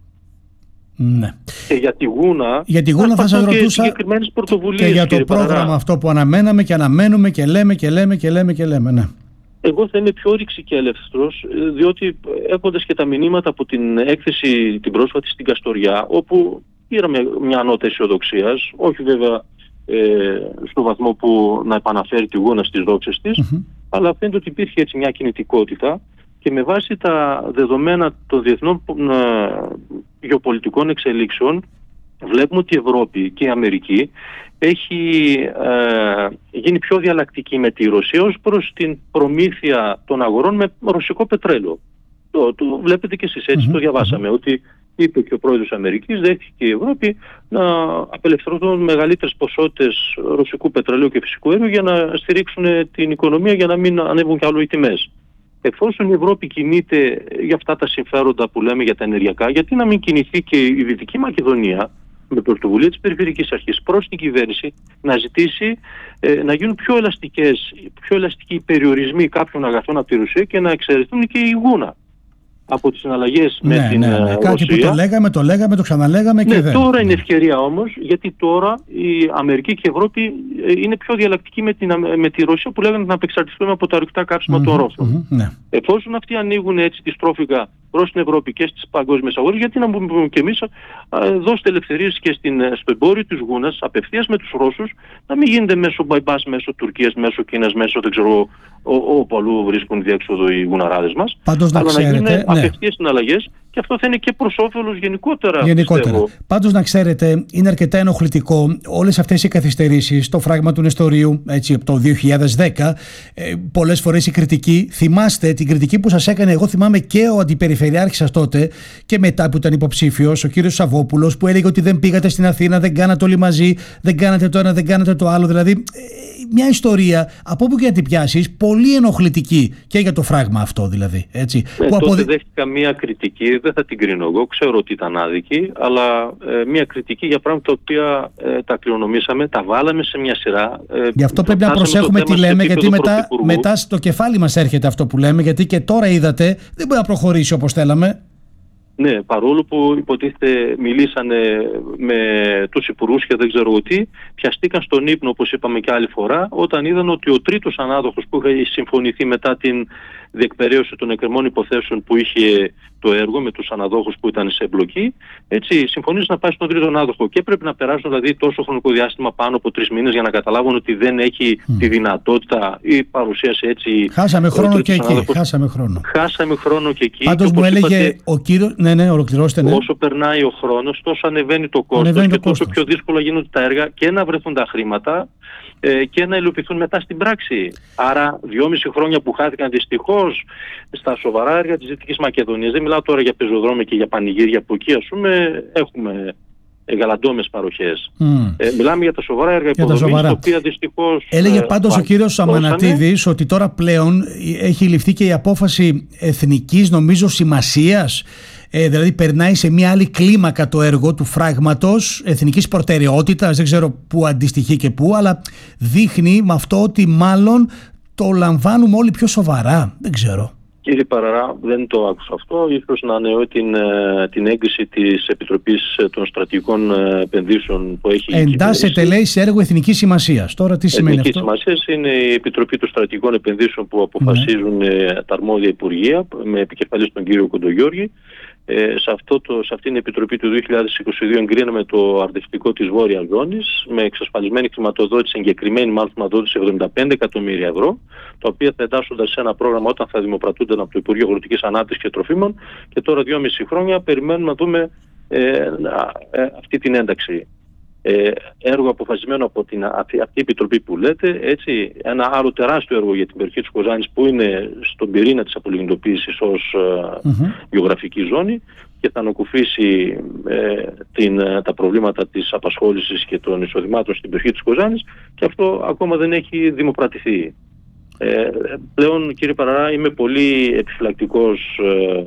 Speaker 2: Ναι.
Speaker 1: Και για τη Γούνα,
Speaker 2: για τη Γούνα θα σας ρωτούσα
Speaker 1: και
Speaker 2: για το πρόγραμμα
Speaker 1: Παραρά.
Speaker 2: Αυτό που αναμέναμε και αναμένουμε και λέμε και λέμε και λέμε και λέμε. Ναι.
Speaker 1: Εγώ θα είμαι πιο ρηξικέλευθρος, διότι έχοντας και τα μηνύματα από την έκθεση την πρόσφατη στην Καστοριά, όπου πήραμε μια νότα αισιοδοξίας, όχι βέβαια ε, στο βαθμό που να επαναφέρει τη Γούνα στις δόξες της, mm-hmm. αλλά φαίνεται ότι υπήρχε έτσι μια κινητικότητα και με βάση τα δεδομένα των διεθνών ε, γεωπολιτικών εξελίξεων βλέπουμε ότι η Ευρώπη και η Αμερική έχει ε, γίνει πιο διαλλακτική με τη Ρωσία ως προς την προμήθεια των αγορών με ρωσικό πετρέλαιο. Το, το βλέπετε και εσείς, έτσι mm-hmm. το διαβάσαμε, mm-hmm. ότι είπε και ο πρόεδρος της Αμερικής, δέχτηκε και η Ευρώπη να απελευθερωθούν μεγαλύτερες ποσότητες ρωσικού πετρελαίου και φυσικού αερίου για να στηρίξουν την οικονομία, για να μην ανέβουν κι άλλο οι τιμές. Εφόσον η Ευρώπη κινείται για αυτά τα συμφέροντα που λέμε για τα ενεργειακά, γιατί να μην κινηθεί και η Δυτική Μακεδονία με πρωτοβουλία της Περιφερειακής Αρχής προς την κυβέρνηση να ζητήσει ε, να γίνουν πιο ελαστικές, πιο ελαστικοί περιορισμοί κάποιων αγαθών από τη Ρωσία και να εξαιρεθούν και η Γούνα από τις συναλλαγές
Speaker 2: ναι,
Speaker 1: με την
Speaker 2: ναι, ναι.
Speaker 1: Ρωσία.
Speaker 2: Κάτι που το λέγαμε, το λέγαμε, το ξαναλέγαμε και
Speaker 1: ναι,
Speaker 2: δεν.
Speaker 1: Τώρα είναι ευκαιρία όμως, γιατί τώρα η Αμερική και η Ευρώπη είναι πιο διαλλακτική με, την, με τη Ρωσία, που λέγανε να απεξαρτηθούμε από τα ορυκτά κάψιμα mm-hmm, των Ρώσων.
Speaker 2: Mm-hmm, ναι.
Speaker 1: Εφόσον αυτοί ανοίγουν έτσι τη στρόφιγγα προς την Ευρώπη και στις παγκόσμιες αγορές, γιατί να πούμε και εμείς δώστε ελευθερίες και στην, στο εμπόριο της Γούνας απευθείας με τους Ρώσους, να μην γίνεται μέσω bypass, μέσω Τουρκίας, μέσω Κίνας, μέσω δεν ξέρω όπου αλλού βρίσκουν διέξοδο οι γουναράδες μας.
Speaker 2: Πάντως να
Speaker 1: αλλά
Speaker 2: ξέρετε,
Speaker 1: να γίνουν
Speaker 2: ναι.
Speaker 1: απευθείας συναλλαγές, και αυτό θα είναι και προς όφελος γενικότερα.
Speaker 2: Γενικότερα. Πάντως να ξέρετε, είναι αρκετά ενοχλητικό όλες αυτές οι καθυστερήσεις, το φράγμα του Νεστορίου, έτσι, από το δύο χιλιάδες δέκα, ε, πολλές φορές η κριτική. Θυμάστε την κριτική που σας έκανε, εγώ θυμάμαι και ο αντιπεριφερειάρχης σας τότε και μετά που ήταν υποψήφιος, ο κύριος Σαββόπουλος, που έλεγε ότι δεν πήγατε στην Αθήνα, δεν κάνατε όλοι μαζί, δεν κάνατε το ένα, δεν κάνατε το άλλο. Δηλαδή, ε, μια ιστορία από όπου και να την πιάσεις, πολύ ενοχλητική και για το φράγμα αυτό δηλαδή. Έτσι,
Speaker 1: ε,
Speaker 2: που
Speaker 1: τότε
Speaker 2: αποδε...
Speaker 1: δέχτηκα μια κριτική, δεν θα την κρίνω εγώ, ξέρω ότι ήταν άδικη, αλλά ε, μια κριτική για πράγματα τα οποία ε, τα κληρονομήσαμε, τα βάλαμε σε μια σειρά. Ε,
Speaker 2: Γι' αυτό πρέπει να προσέχουμε τι λέμε, γιατί μετά, μετά στο κεφάλι μας έρχεται αυτό που λέμε, γιατί και τώρα είδατε δεν μπορεί να προχωρήσει όπως θέλαμε.
Speaker 1: Ναι, παρόλο που υποτίθεται μιλήσανε με τους υπουργούς και δεν ξέρω τι, πιαστήκαν στον ύπνο, όπως είπαμε και άλλη φορά, όταν είδαν ότι ο τρίτος ανάδοχος που είχε συμφωνηθεί μετά την διεκπεραίωση των εκκρεμών υποθέσεων που είχε το έργο με τους αναδόχους που ήταν σε εμπλοκή, έτσι συμφωνήσαν να πάει στον τρίτο ανάδοχο και πρέπει να περάσουν δηλαδή τόσο χρονικό διάστημα, πάνω από τρεις μήνες, για να καταλάβουν ότι δεν έχει mm. τη δυνατότητα ή παρουσίασε έτσι.
Speaker 2: Χάσαμε χρόνο και εκεί. Χάσαμε χρόνο.
Speaker 1: Χάσαμε χρόνο και εκεί.
Speaker 2: Πάντως μου έλεγε είπατε, ο κύριος. Ναι, ναι, ολοκληρώστε. Ναι.
Speaker 1: Όσο περνάει ο χρόνος, τόσο ανεβαίνει το κόστος
Speaker 2: ανεβαίνει
Speaker 1: και
Speaker 2: το
Speaker 1: τόσο
Speaker 2: κόστος.
Speaker 1: πιο δύσκολα γίνονται τα έργα και να βρεθούν τα χρήματα ε, και να υλοποιηθούν μετά στην πράξη. Άρα, δυόμιση χρόνια που χάθηκαν δυστυχώς στα σοβαρά έργα της Δυτικής Μακεδονίας. Δεν μιλάω τώρα για πεζοδρόμια και για πανηγύρια, που εκεί ας πούμε έχουμε γαλαντόμες παροχές. Mm. Ε, μιλάμε για τα σοβαρά έργα υποδομής, τα οποία δυστυχώς.
Speaker 2: Έλεγε πάντως ε, ο κύριος Αμανατίδης ότι τώρα πλέον έχει ληφθεί και η απόφαση εθνικής, νομίζω, σημασίας. Ε, δηλαδή περνάει σε μια άλλη κλίμακα το έργο του φράγματος εθνικής προτεραιότητας, δεν ξέρω πού αντιστοιχεί και πού, αλλά δείχνει με αυτό ότι μάλλον το λαμβάνουμε όλοι πιο σοβαρά, δεν ξέρω.
Speaker 1: Κύριε Παραρά, δεν το άκουσα αυτό. Ίσως να ανεώ την, την έγκριση της Επιτροπής των Στρατηγικών Επενδύσεων που έχει.
Speaker 2: Εντάσσεται, λέει, σε έργο εθνικής σημασίας. Τώρα τι σημαίνει
Speaker 1: εθνικής
Speaker 2: αυτό?
Speaker 1: Εθνικής σημασίας είναι η Επιτροπή των Στρατηγικών Επενδύσεων που αποφασίζουν ναι. τα αρμόδια υπουργεία, με επικεφαλής τον κύριο Κοντογιώργη. Ε, σε, αυτό το, σε αυτήν την επιτροπή του δύο χιλιάδες είκοσι δύο εγκρίναμε το αρδευτικό της Βόρειας Ζώνης με εξασφαλισμένη χρηματοδότηση, εγκεκριμένη μάλλον χρηματοδότηση εβδομήντα πέντε εκατομμύρια ευρώ, τα οποία θα εντάσσονται σε ένα πρόγραμμα όταν θα δημοπρατούνται από το Υπουργείο Αγροτικής Ανάπτυξης και Τροφίμων, και τώρα δυόμιση χρόνια περιμένουμε να δούμε ε, ε, αυτή την ένταξη. Ε, έργο αποφασισμένο από την, αυτή, αυτή η επιτροπή που λέτε, έτσι, ένα άλλο τεράστιο έργο για την περιοχή της Κοζάνης που είναι στον πυρήνα της απολιγνητοποίησης ως mm-hmm. ε, γεωγραφική ζώνη και θα ανακουφίσει ε, την, τα προβλήματα της απασχόλησης και των εισοδημάτων στην περιοχή της Κοζάνης, και αυτό ακόμα δεν έχει δημοπρατηθεί. Ε, πλέον, κύριε Παραρά, είμαι πολύ επιφυλακτικός ε,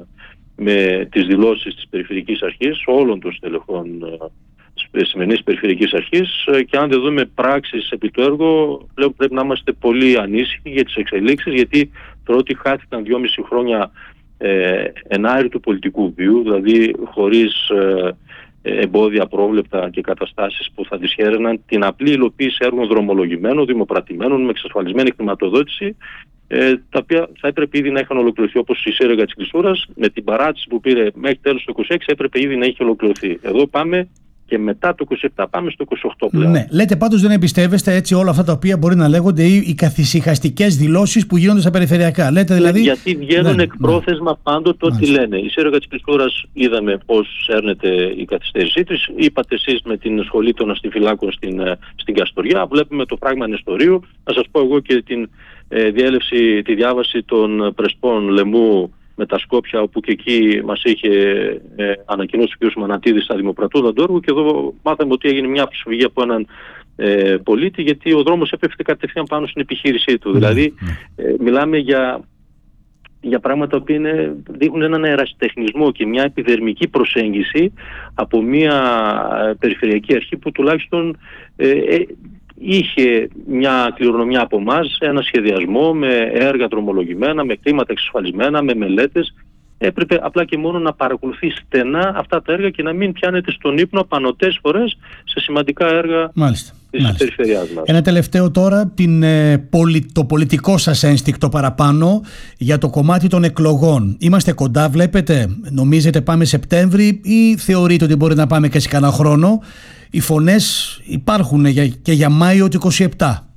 Speaker 1: με τις δηλώσεις της Περιφερειακής Αρχής όλων των στελεχών ε, της σημερινής Περιφερειακής Αρχής, και αν δεν δούμε πράξεις επί του έργου, πλέον πρέπει να είμαστε πολύ ανήσυχοι για τις εξελίξεις, γιατί θεωρώ ότι χάθηκαν δυόμιση χρόνια ε, ενάρι του πολιτικού βίου, δηλαδή χωρίς ε, εμπόδια πρόβλεπτα και καταστάσεις που θα δυσχέραιναν την απλή υλοποίηση έργων δρομολογημένων, δημοπρατημένων, με εξασφαλισμένη χρηματοδότηση, ε, τα οποία θα έπρεπε ήδη να είχαν ολοκληρωθεί, όπως η Σέρεγα της Κλεισούρας, με την παράτηση που πήρε μέχρι τέλος του είκοσι έξι έπρεπε ήδη να είχε ολοκληρωθεί. Εδώ πάμε και μετά το είκοσι επτά πάμε στο είκοσι οκτώ πλέον.
Speaker 2: Ναι, λέτε πάντως δεν εμπιστεύεστε έτσι όλα αυτά τα οποία μπορεί να λέγονται ή οι καθησυχαστικές δηλώσεις που γίνονται στα περιφερειακά. Λέτε δηλαδή.
Speaker 1: Γιατί βγαίνουν
Speaker 2: ναι,
Speaker 1: εκπρόθεσμα ναι. πάντοτε ό,τι λένε. Η Σέρεγα της Κλεισούρας είδαμε πώς έρνεται η καθυστέρησή της. Είπατε εσείς με την σχολή των αστιφυλάκων στην, στην Καστοριά. Βλέπουμε το φράγμα Νεστορίου. Να σας πω εγώ και την ε, διέλευση, τη διάβαση των Πρεσπών Λεμού με τα Σκόπια, όπου και εκεί μας είχε ε, ανακοινώσει ο κ. Μανατίδης στα δημοπρατούντα του έργου, και εδώ μάθαμε ότι έγινε μια προσφυγή από έναν ε, πολίτη, γιατί ο δρόμος έπεφτε κατευθείαν πάνω στην επιχείρησή του. Mm. Δηλαδή ε, μιλάμε για, για πράγματα που είναι, δείχνουν έναν ερασιτεχνισμό και μια επιδερμική προσέγγιση από μια ε, περιφερειακή αρχή που τουλάχιστον ε, ε, είχε μια κληρονομιά από εμάς, ένα σχεδιασμό με έργα δρομολογημένα, με κλίματα εξασφαλισμένα, με μελέτες. Έπρεπε απλά και μόνο να παρακολουθεί στενά αυτά τα έργα και να μην πιάνεται στον ύπνο πανωτές φορές σε σημαντικά έργα μάλιστα, της μάλιστα. περιφερειάς μας.
Speaker 2: Ένα τελευταίο τώρα, την, ε, πολι, το πολιτικό σας ένστικτο παραπάνω για το κομμάτι των εκλογών. Είμαστε κοντά, βλέπετε, νομίζετε πάμε Σεπτέμβρη ή θεωρείτε ότι μπορεί να πάμε και σε κανένα χρόνο? Οι φωνές υπάρχουν και για Μάιο του είκοσι επτά.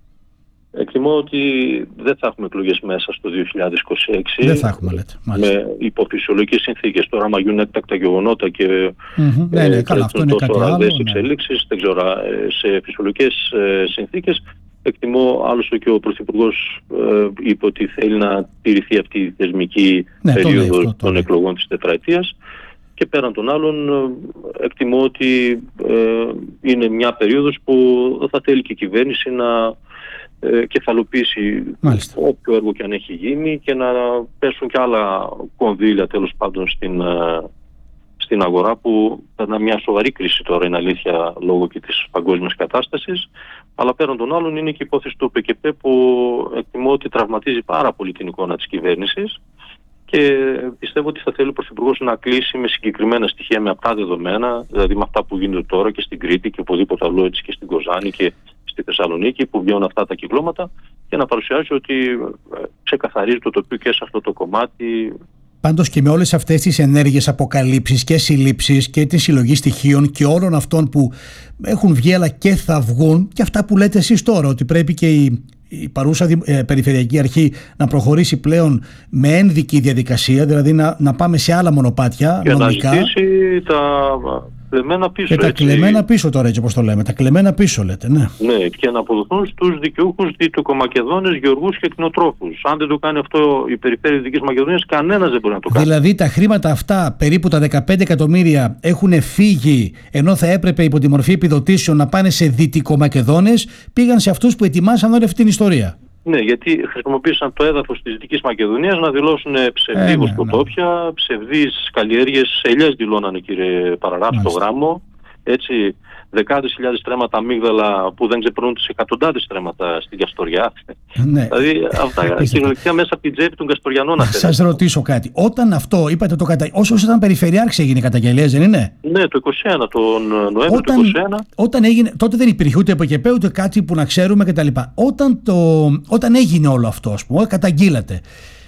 Speaker 1: Εκτιμώ ότι δεν θα έχουμε εκλογές μέσα στο δύο χιλιάδες είκοσι έξι.
Speaker 2: Δεν θα έχουμε, λέτε.
Speaker 1: Με υποφυσιολογικές συνθήκες. Τώρα, άμα γίνουν έκτακτα γεγονότα και
Speaker 2: mm-hmm. ε, ναι, ναι, καλά, αυτό είναι κάτι άλλο.
Speaker 1: εξελίξεις, ναι. δεν ξέρω, σε φυσιολογικές ε, συνθήκες. Εκτιμώ, άλλωστε και ο Πρωθυπουργός ε, είπε ότι θέλει να τηρηθεί αυτή η θεσμική ναι, περίοδος αυτό, των εκλογών της τετραετίας. Και πέραν των άλλων, εκτιμώ ότι ε, είναι μια περίοδος που θα θέλει και η κυβέρνηση να ε, κεφαλοποιήσει Μάλιστα. όποιο έργο και αν έχει γίνει και να πέσουν και άλλα κονδύλια τέλος πάντων στην, ε, στην αγορά, που είναι μια σοβαρή κρίση τώρα, είναι αλήθεια, λόγω και της παγκόσμιας κατάστασης. Αλλά πέραν των άλλων είναι και η υπόθεση του ΠΚΠ, που εκτιμώ ότι τραυματίζει πάρα πολύ την εικόνα της κυβέρνησης. Και πιστεύω ότι θα θέλει ο Πρωθυπουργός να κλείσει με συγκεκριμένα στοιχεία, με αυτά δεδομένα, δηλαδή με αυτά που γίνονται τώρα και στην Κρήτη και οπουδήποτε αλλού, έτσι και στην Κοζάνη και στη Θεσσαλονίκη, που βγαίνουν αυτά τα κυκλώματα, και να παρουσιάσει ότι ξεκαθαρίζει το τοπίο και σε αυτό το κομμάτι.
Speaker 2: Πάντως και με όλες αυτές τις ενέργειες αποκαλύψεις και συλλήψεις και τη συλλογή στοιχείων και όλων αυτών που έχουν βγει αλλά και θα βγουν, και αυτά που λέτε εσείς τώρα, ότι πρέπει και η η παρούσα ε, Περιφερειακή Αρχή να προχωρήσει πλέον με ένδικη διαδικασία, δηλαδή να, να πάμε σε άλλα μονοπάτια
Speaker 1: και
Speaker 2: νομικά.
Speaker 1: Να ζητήσει τα κλεμμένα πίσω.
Speaker 2: Και τα έτσι. κλεμμένα πίσω τώρα, έτσι όπως το λέμε. Τα κλεμμένα πίσω, λέτε, ναι.
Speaker 1: Ναι, και να αποδοθούν στους δικαιούχους δυτικομακεδόνες, γεωργούς και κτηνοτρόφους. Αν δεν το κάνει αυτό η Περιφέρεια Δυτικής Μακεδονίας, κανένας δεν μπορεί να το κάνει.
Speaker 2: Δηλαδή τα χρήματα αυτά, περίπου τα δεκαπέντε εκατομμύρια, έχουν φύγει, ενώ θα έπρεπε υπό τη μορφή επιδοτήσεων να πάνε σε δυτικομακεδόνες, πήγαν σε αυτούς που ετοιμάσαν όλη αυτή την ιστορία.
Speaker 1: Ναι, γιατί χρησιμοποίησαν το έδαφος της Δυτικής Μακεδονίας να δηλώσουν ψευδή ε, βοσκοτόπια, ναι, ναι. ψευδείς καλλιέργειες, ελιές δηλώνανε, κύριε Παραρά, στο γράμμο. Έτσι, δεκάδες χιλιάδες στρέμματα αμύγδαλα που δεν ξεπερνούν τις εκατοντάδες στρέμματα στην Καστοριά. Ναι. Δηλαδή αυτά κυριολεκτικά μέσα από την τσέπη των Καστοριανών.
Speaker 2: Να σας ρωτήσω κάτι. Όταν αυτό, είπατε, το κατα... όσο ήταν περιφερειάρχης έγινε η καταγγελία, δεν είναι?
Speaker 1: Ναι, το είκοσι ένα, τον Νοέμβριο του είκοσι ένα.
Speaker 2: Όταν έγινε, τότε δεν υπήρχε ούτε ΠΚΠ ούτε κάτι που να ξέρουμε κτλ. Όταν, το, όταν έγινε όλο αυτό, ας πούμε, καταγγείλατε,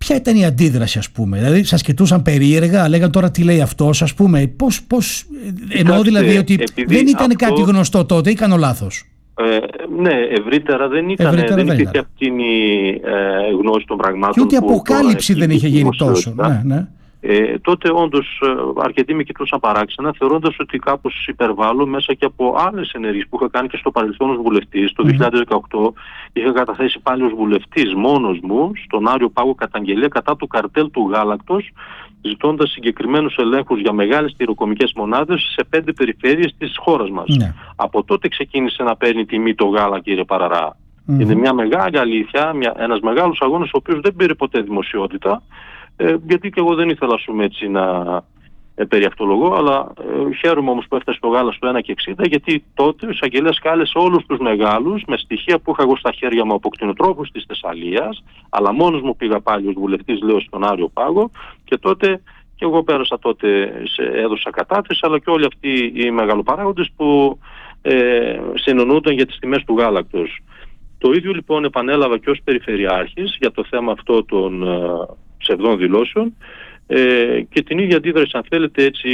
Speaker 2: Ποια ήταν η αντίδραση, ας πούμε? Δηλαδή, σας κοιτούσαν περίεργα, λέγαν τώρα τι λέει αυτός, ας πούμε? Πώς, πώς... Εννοώ δηλαδή ότι δεν ήταν αυτό... κάτι γνωστό τότε ή κάνω λάθος?
Speaker 1: Ε, ναι, ευρύτερα δεν ήταν. Ευρύτερα δεν, δεν είχε αυτή η ε, γνώση των πραγμάτων.
Speaker 2: Και ούτε αποκάλυψη δεν είχε γίνει τόσο. Ναι, ναι.
Speaker 1: Ε, τότε όντως αρκετοί με κοιτούσαν παράξενα, θεωρώντας ότι κάπως υπερβάλλω μέσα και από άλλες ενέργειες που είχα κάνει και στο παρελθόν ως βουλευτής. Το mm. δύο χιλιάδες δεκαοκτώ είχα καταθέσει πάλι ως βουλευτής μόνος μου στον Άριο Πάγο καταγγελία κατά του καρτέλ του γάλακτος, ζητώντας συγκεκριμένους ελέγχους για μεγάλες τυροκομικές μονάδες σε πέντε περιφέρειες της χώρας μας. Mm. Από τότε ξεκίνησε να παίρνει τιμή το γάλα, κύριε Παραρά. Mm. Είναι μια μεγάλη αλήθεια, μια, ένας μεγάλος αγώνας ο οποίος δεν πήρε ποτέ δημοσιότητα. Ε, γιατί και εγώ δεν ήθελα πούμε, έτσι, να ε, περιαυτολογώ, αλλά ε, χαίρομαι όμως που έφτασε το γάλα στο ένα κόμμα εξήντα, γιατί τότε ο εισαγγελέας κάλεσε όλους τους μεγάλους με στοιχεία που είχα εγώ στα χέρια μου από κτηνοτρόφους της Θεσσαλίας, αλλά μόνος μου πήγα πάλι ως βουλευτής, λέω, στον Άριο Πάγο, και τότε και εγώ πέρασα τότε, σε, έδωσα κατάθεση, αλλά και όλοι αυτοί οι μεγαλοπαράγοντες που ε, συνεννοούνταν για τις τιμές του γάλακτος. Το ίδιο λοιπόν επανέλαβα και ως περιφερειάρχης για το θέμα αυτό των ψευδών δηλώσεων ε, και την ίδια αντίδραση, αν θέλετε, έτσι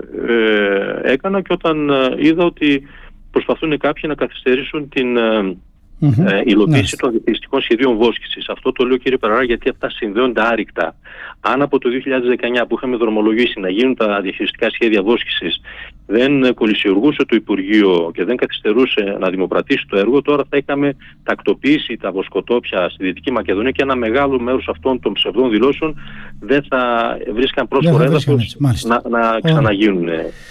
Speaker 1: ε, έκανα και όταν ε, είδα ότι προσπαθούν κάποιοι να καθυστερήσουν την ε, mm-hmm. ε, υλοποίηση mm-hmm. των διαχειριστικών σχεδίων βόσκησης. Αυτό το λέω, κύριε Περαρά, γιατί αυτά συνδέονται άρρηκτα. Αν από το δύο χιλιάδες δεκαεννιά που είχαμε δρομολογήσει να γίνουν τα διαχειριστικά σχέδια βόσκησης δεν κολυσιουργούσε το Υπουργείο και δεν καθυστερούσε να δημοπρατήσει το έργο, τώρα θα είχαμε τακτοποιήσει τα βοσκοτόπια στη Δυτική Μακεδονία και ένα μεγάλο μέρος αυτών των ψευδών δηλώσεων δεν θα βρίσκαν πρόσφορο έδαφος να, να ξαναγίνουν.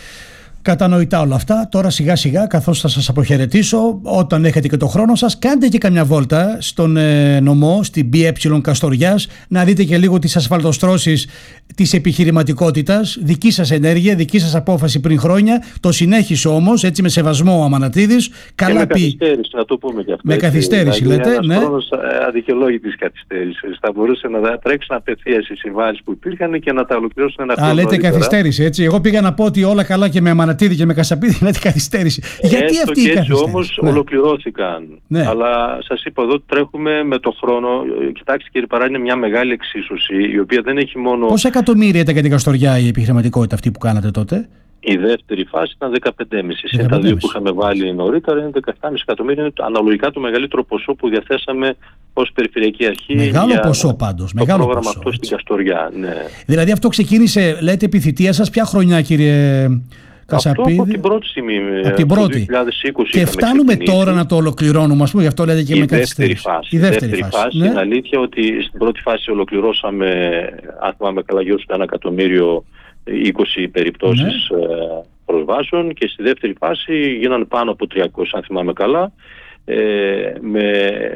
Speaker 2: Κατανοητά όλα αυτά. Τώρα σιγά σιγά, καθώς θα σας αποχαιρετήσω, όταν έχετε και το χρόνο σας, κάντε και καμιά βόλτα στον ε, νομό, στην μπι ε Καστοριάς, να δείτε και λίγο τις ασφαλτοστρώσεις της επιχειρηματικότητας, δική σας ενέργεια, δική σας απόφαση πριν χρόνια. Το συνέχισε όμως, έτσι με σεβασμό ο Αμανατίδης. Καλά
Speaker 1: και με
Speaker 2: πει.
Speaker 1: καθυστέρηση, να το πούμε και αυτό.
Speaker 2: Με έτσι, καθυστέρηση,
Speaker 1: δηλαδή,
Speaker 2: λέτε.
Speaker 1: Ένας χρόνος αδικαιολόγητης καθυστέρησης. Θα μπορούσε να τρέξουν απευθείας οι συμβάσεις που υπήρχαν και να τα ολοκληρώσουν ένα χρόνο.
Speaker 2: Α, λέτε καθυστέρηση, έτσι. Εγώ πήγα να πω ότι όλα καλά και με Αμανατίδη και με Κασαπίδη, λέτε καθυστέρηση. Γιατί
Speaker 1: Έστω
Speaker 2: αυτή
Speaker 1: και
Speaker 2: η καθυστέρηση?
Speaker 1: όμως ναι. ολοκληρώθηκαν. Ναι. Αλλά σας είπα εδώ τρέχουμε με το χρόνο. Κοιτάξτε, κύριε Παρά, είναι μια μεγάλη εξίσωση η οποία δεν έχει μόνο.
Speaker 2: Πόσα εκατομμύρια ήταν για την Καστοριά η επιχειρηματικότητα αυτή που κάνατε τότε?
Speaker 1: Η δεύτερη φάση ήταν δεκαπέντε κόμμα πέντε. Σε τα δύο που είχαμε βάλει νωρίτερα είναι δεκαεπτά κόμμα πέντε εκατομμύρια. Είναι αναλογικά το μεγαλύτερο ποσό που διαθέσαμε ως Περιφερειακή Αρχή.
Speaker 2: Μεγάλο
Speaker 1: για
Speaker 2: ποσό πάντως.
Speaker 1: Το
Speaker 2: μεγάλο
Speaker 1: πρόγραμμα
Speaker 2: ποσό,
Speaker 1: αυτό έτσι. Στην Καστοριά. Ναι.
Speaker 2: Δηλαδή αυτό ξεκίνησε, λέτε, επί θητεία σας ποια χρονιά, κύριε Κασαπίδη?
Speaker 1: Αυτό από την πρώτη στιγμή.
Speaker 2: Από την πρώτη.
Speaker 1: Το δύο χιλιάδες είκοσι
Speaker 2: και φτάνουμε
Speaker 1: ξεκινήσει.
Speaker 2: Τώρα να το ολοκληρώνουμε, ας πούμε, γι' αυτό λέτε και
Speaker 1: η
Speaker 2: με καθυστέρηση.
Speaker 1: Η δεύτερη φάση. φάση ναι. Είναι αλήθεια ότι στην πρώτη φάση ολοκληρώσαμε, αν θυμάμαι καλά, γύρω στο ένα εκατομμύριο είκοσι περιπτώσεις ναι. προσβάσεων, και στη δεύτερη φάση γίνανε πάνω από τριακόσιες, αν θυμάμαι καλά, ε, με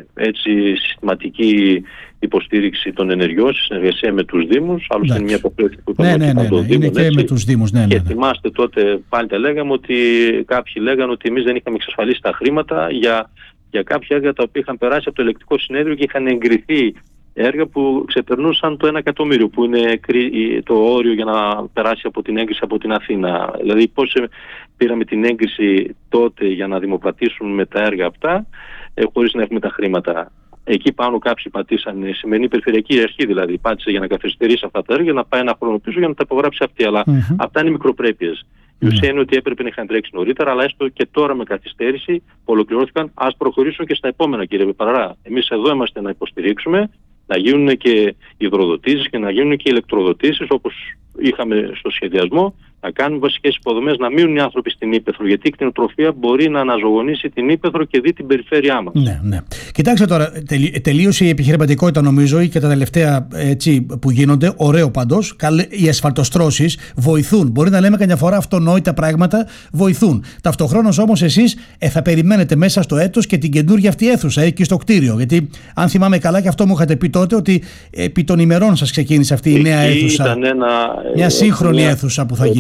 Speaker 1: έτσι συστηματική υποστήριξη των ενεργειών σε συνεργασία με τους Δήμους. Άλλωστε είναι μια υποχρέωση που είπαμε
Speaker 2: ναι, ναι, ναι, ναι. Είναι και με τους Δήμους. Ναι, ναι, ναι.
Speaker 1: Και θυμάστε τότε πάλι τα λέγαμε ότι κάποιοι λέγανε ότι εμείς δεν είχαμε εξασφαλίσει τα χρήματα για, για κάποια έργα τα οποία είχαν περάσει από το Ελεκτικό Συνέδριο και είχαν εγκριθεί έργα που ξεπερνούσαν το ένα εκατομμύριο, που είναι το όριο για να περάσει από την έγκριση από την Αθήνα. Δηλαδή πώς πήραμε την έγκριση τότε για να δημοπρατήσουμε τα έργα αυτά ε, χωρίς να έχουμε τα χρήματα. Εκεί πάνω κάποιοι πατήσαν, η σημερινή Περιφερειακή Αρχή δηλαδή, πάτησε για να καθυστερήσει αυτά τα έργα, να πάει ένα χρόνο πίσω για να τα υπογράψει αυτή. Αλλά mm-hmm. αυτά είναι μικροπρέπειες. Η ουσία είναι ότι έπρεπε να είχαν τρέξει νωρίτερα, αλλά έστω και τώρα με καθυστέρηση που ολοκληρώθηκαν, ας προχωρήσουν και στα επόμενα, κύριε Παραρά. Εμείς εδώ είμαστε να υποστηρίξουμε, να γίνουν και υδροδοτήσεις και να γίνουν και ηλεκτροδοτήσεις όπως είχαμε στο σχεδιασμό, να κάνουν βασικές υποδομές, να μείνουν οι άνθρωποι στην ύπαιθρο, γιατί η κτηνοτροφία μπορεί να αναζωογονήσει την ύπαιθρο και δει την περιφέρειά μας.
Speaker 2: Ναι, ναι. Κοιτάξτε τώρα, τελείωσε η επιχειρηματικότητα νομίζω και τα τελευταία έτσι, που γίνονται, ωραίο πάντως. Οι ασφαλτοστρώσεις βοηθούν. Μπορεί να λέμε καμιά φορά αυτονόητα πράγματα, βοηθούν. Ταυτοχρόνως όμως εσείς ε, θα περιμένετε μέσα στο έτος και την καινούργια αυτή αίθουσα εκεί στο κτίριο. Γιατί αν θυμάμαι καλά, και αυτό μου είχατε πει τότε, ότι επί των ημερών σας ξεκίνησε αυτή η νέα αίθουσα.
Speaker 1: Ήταν ένα,
Speaker 2: μια σύγχρονη μια, αίθουσα που θα γίνει.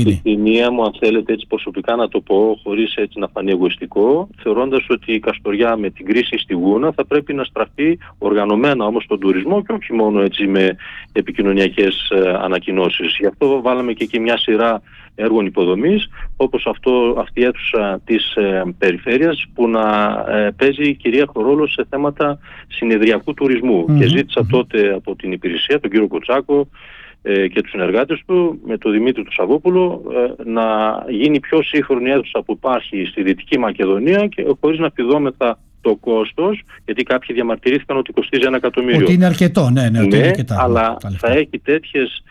Speaker 2: γίνει.
Speaker 1: Τη μία μου, αν θέλετε έτσι προσωπικά να το πω, χωρίς έτσι να φανεί εγωιστικό, θεωρώντας ότι η Καστοριά με την κρίση στη Γούνα θα πρέπει να στραφεί οργανωμένα όμως στον τουρισμό και όχι μόνο έτσι με επικοινωνιακές ε, ανακοινώσεις. Γι' αυτό βάλαμε και εκεί μια σειρά έργων υποδομής, όπως αυτό, αυτή η αίθουσα της ε, περιφέρειας που να ε, παίζει κυρίαρχο ρόλο σε θέματα συνεδριακού τουρισμού. Mm-hmm. Και ζήτησα mm-hmm. τότε από την υπηρεσία, τον κύριο Κοτσάκο ε, και τους συνεργάτες του, με τον Δημήτρη του Σαββόπουλο, ε, να γίνει πιο σύγχρονη αίθουσα που υπάρχει στη Δυτική Μακεδονία και χωρίς να πηδόμεθα το κόστος, γιατί κάποιοι διαμαρτυρήθηκαν ότι κοστίζει ένα εκατομμύριο.
Speaker 2: Ότι είναι αρκετό, ναι, ναι, ότι
Speaker 1: ναι,
Speaker 2: είναι αρκετά,
Speaker 1: αλλά
Speaker 2: ναι,
Speaker 1: θα έχει τέτοιες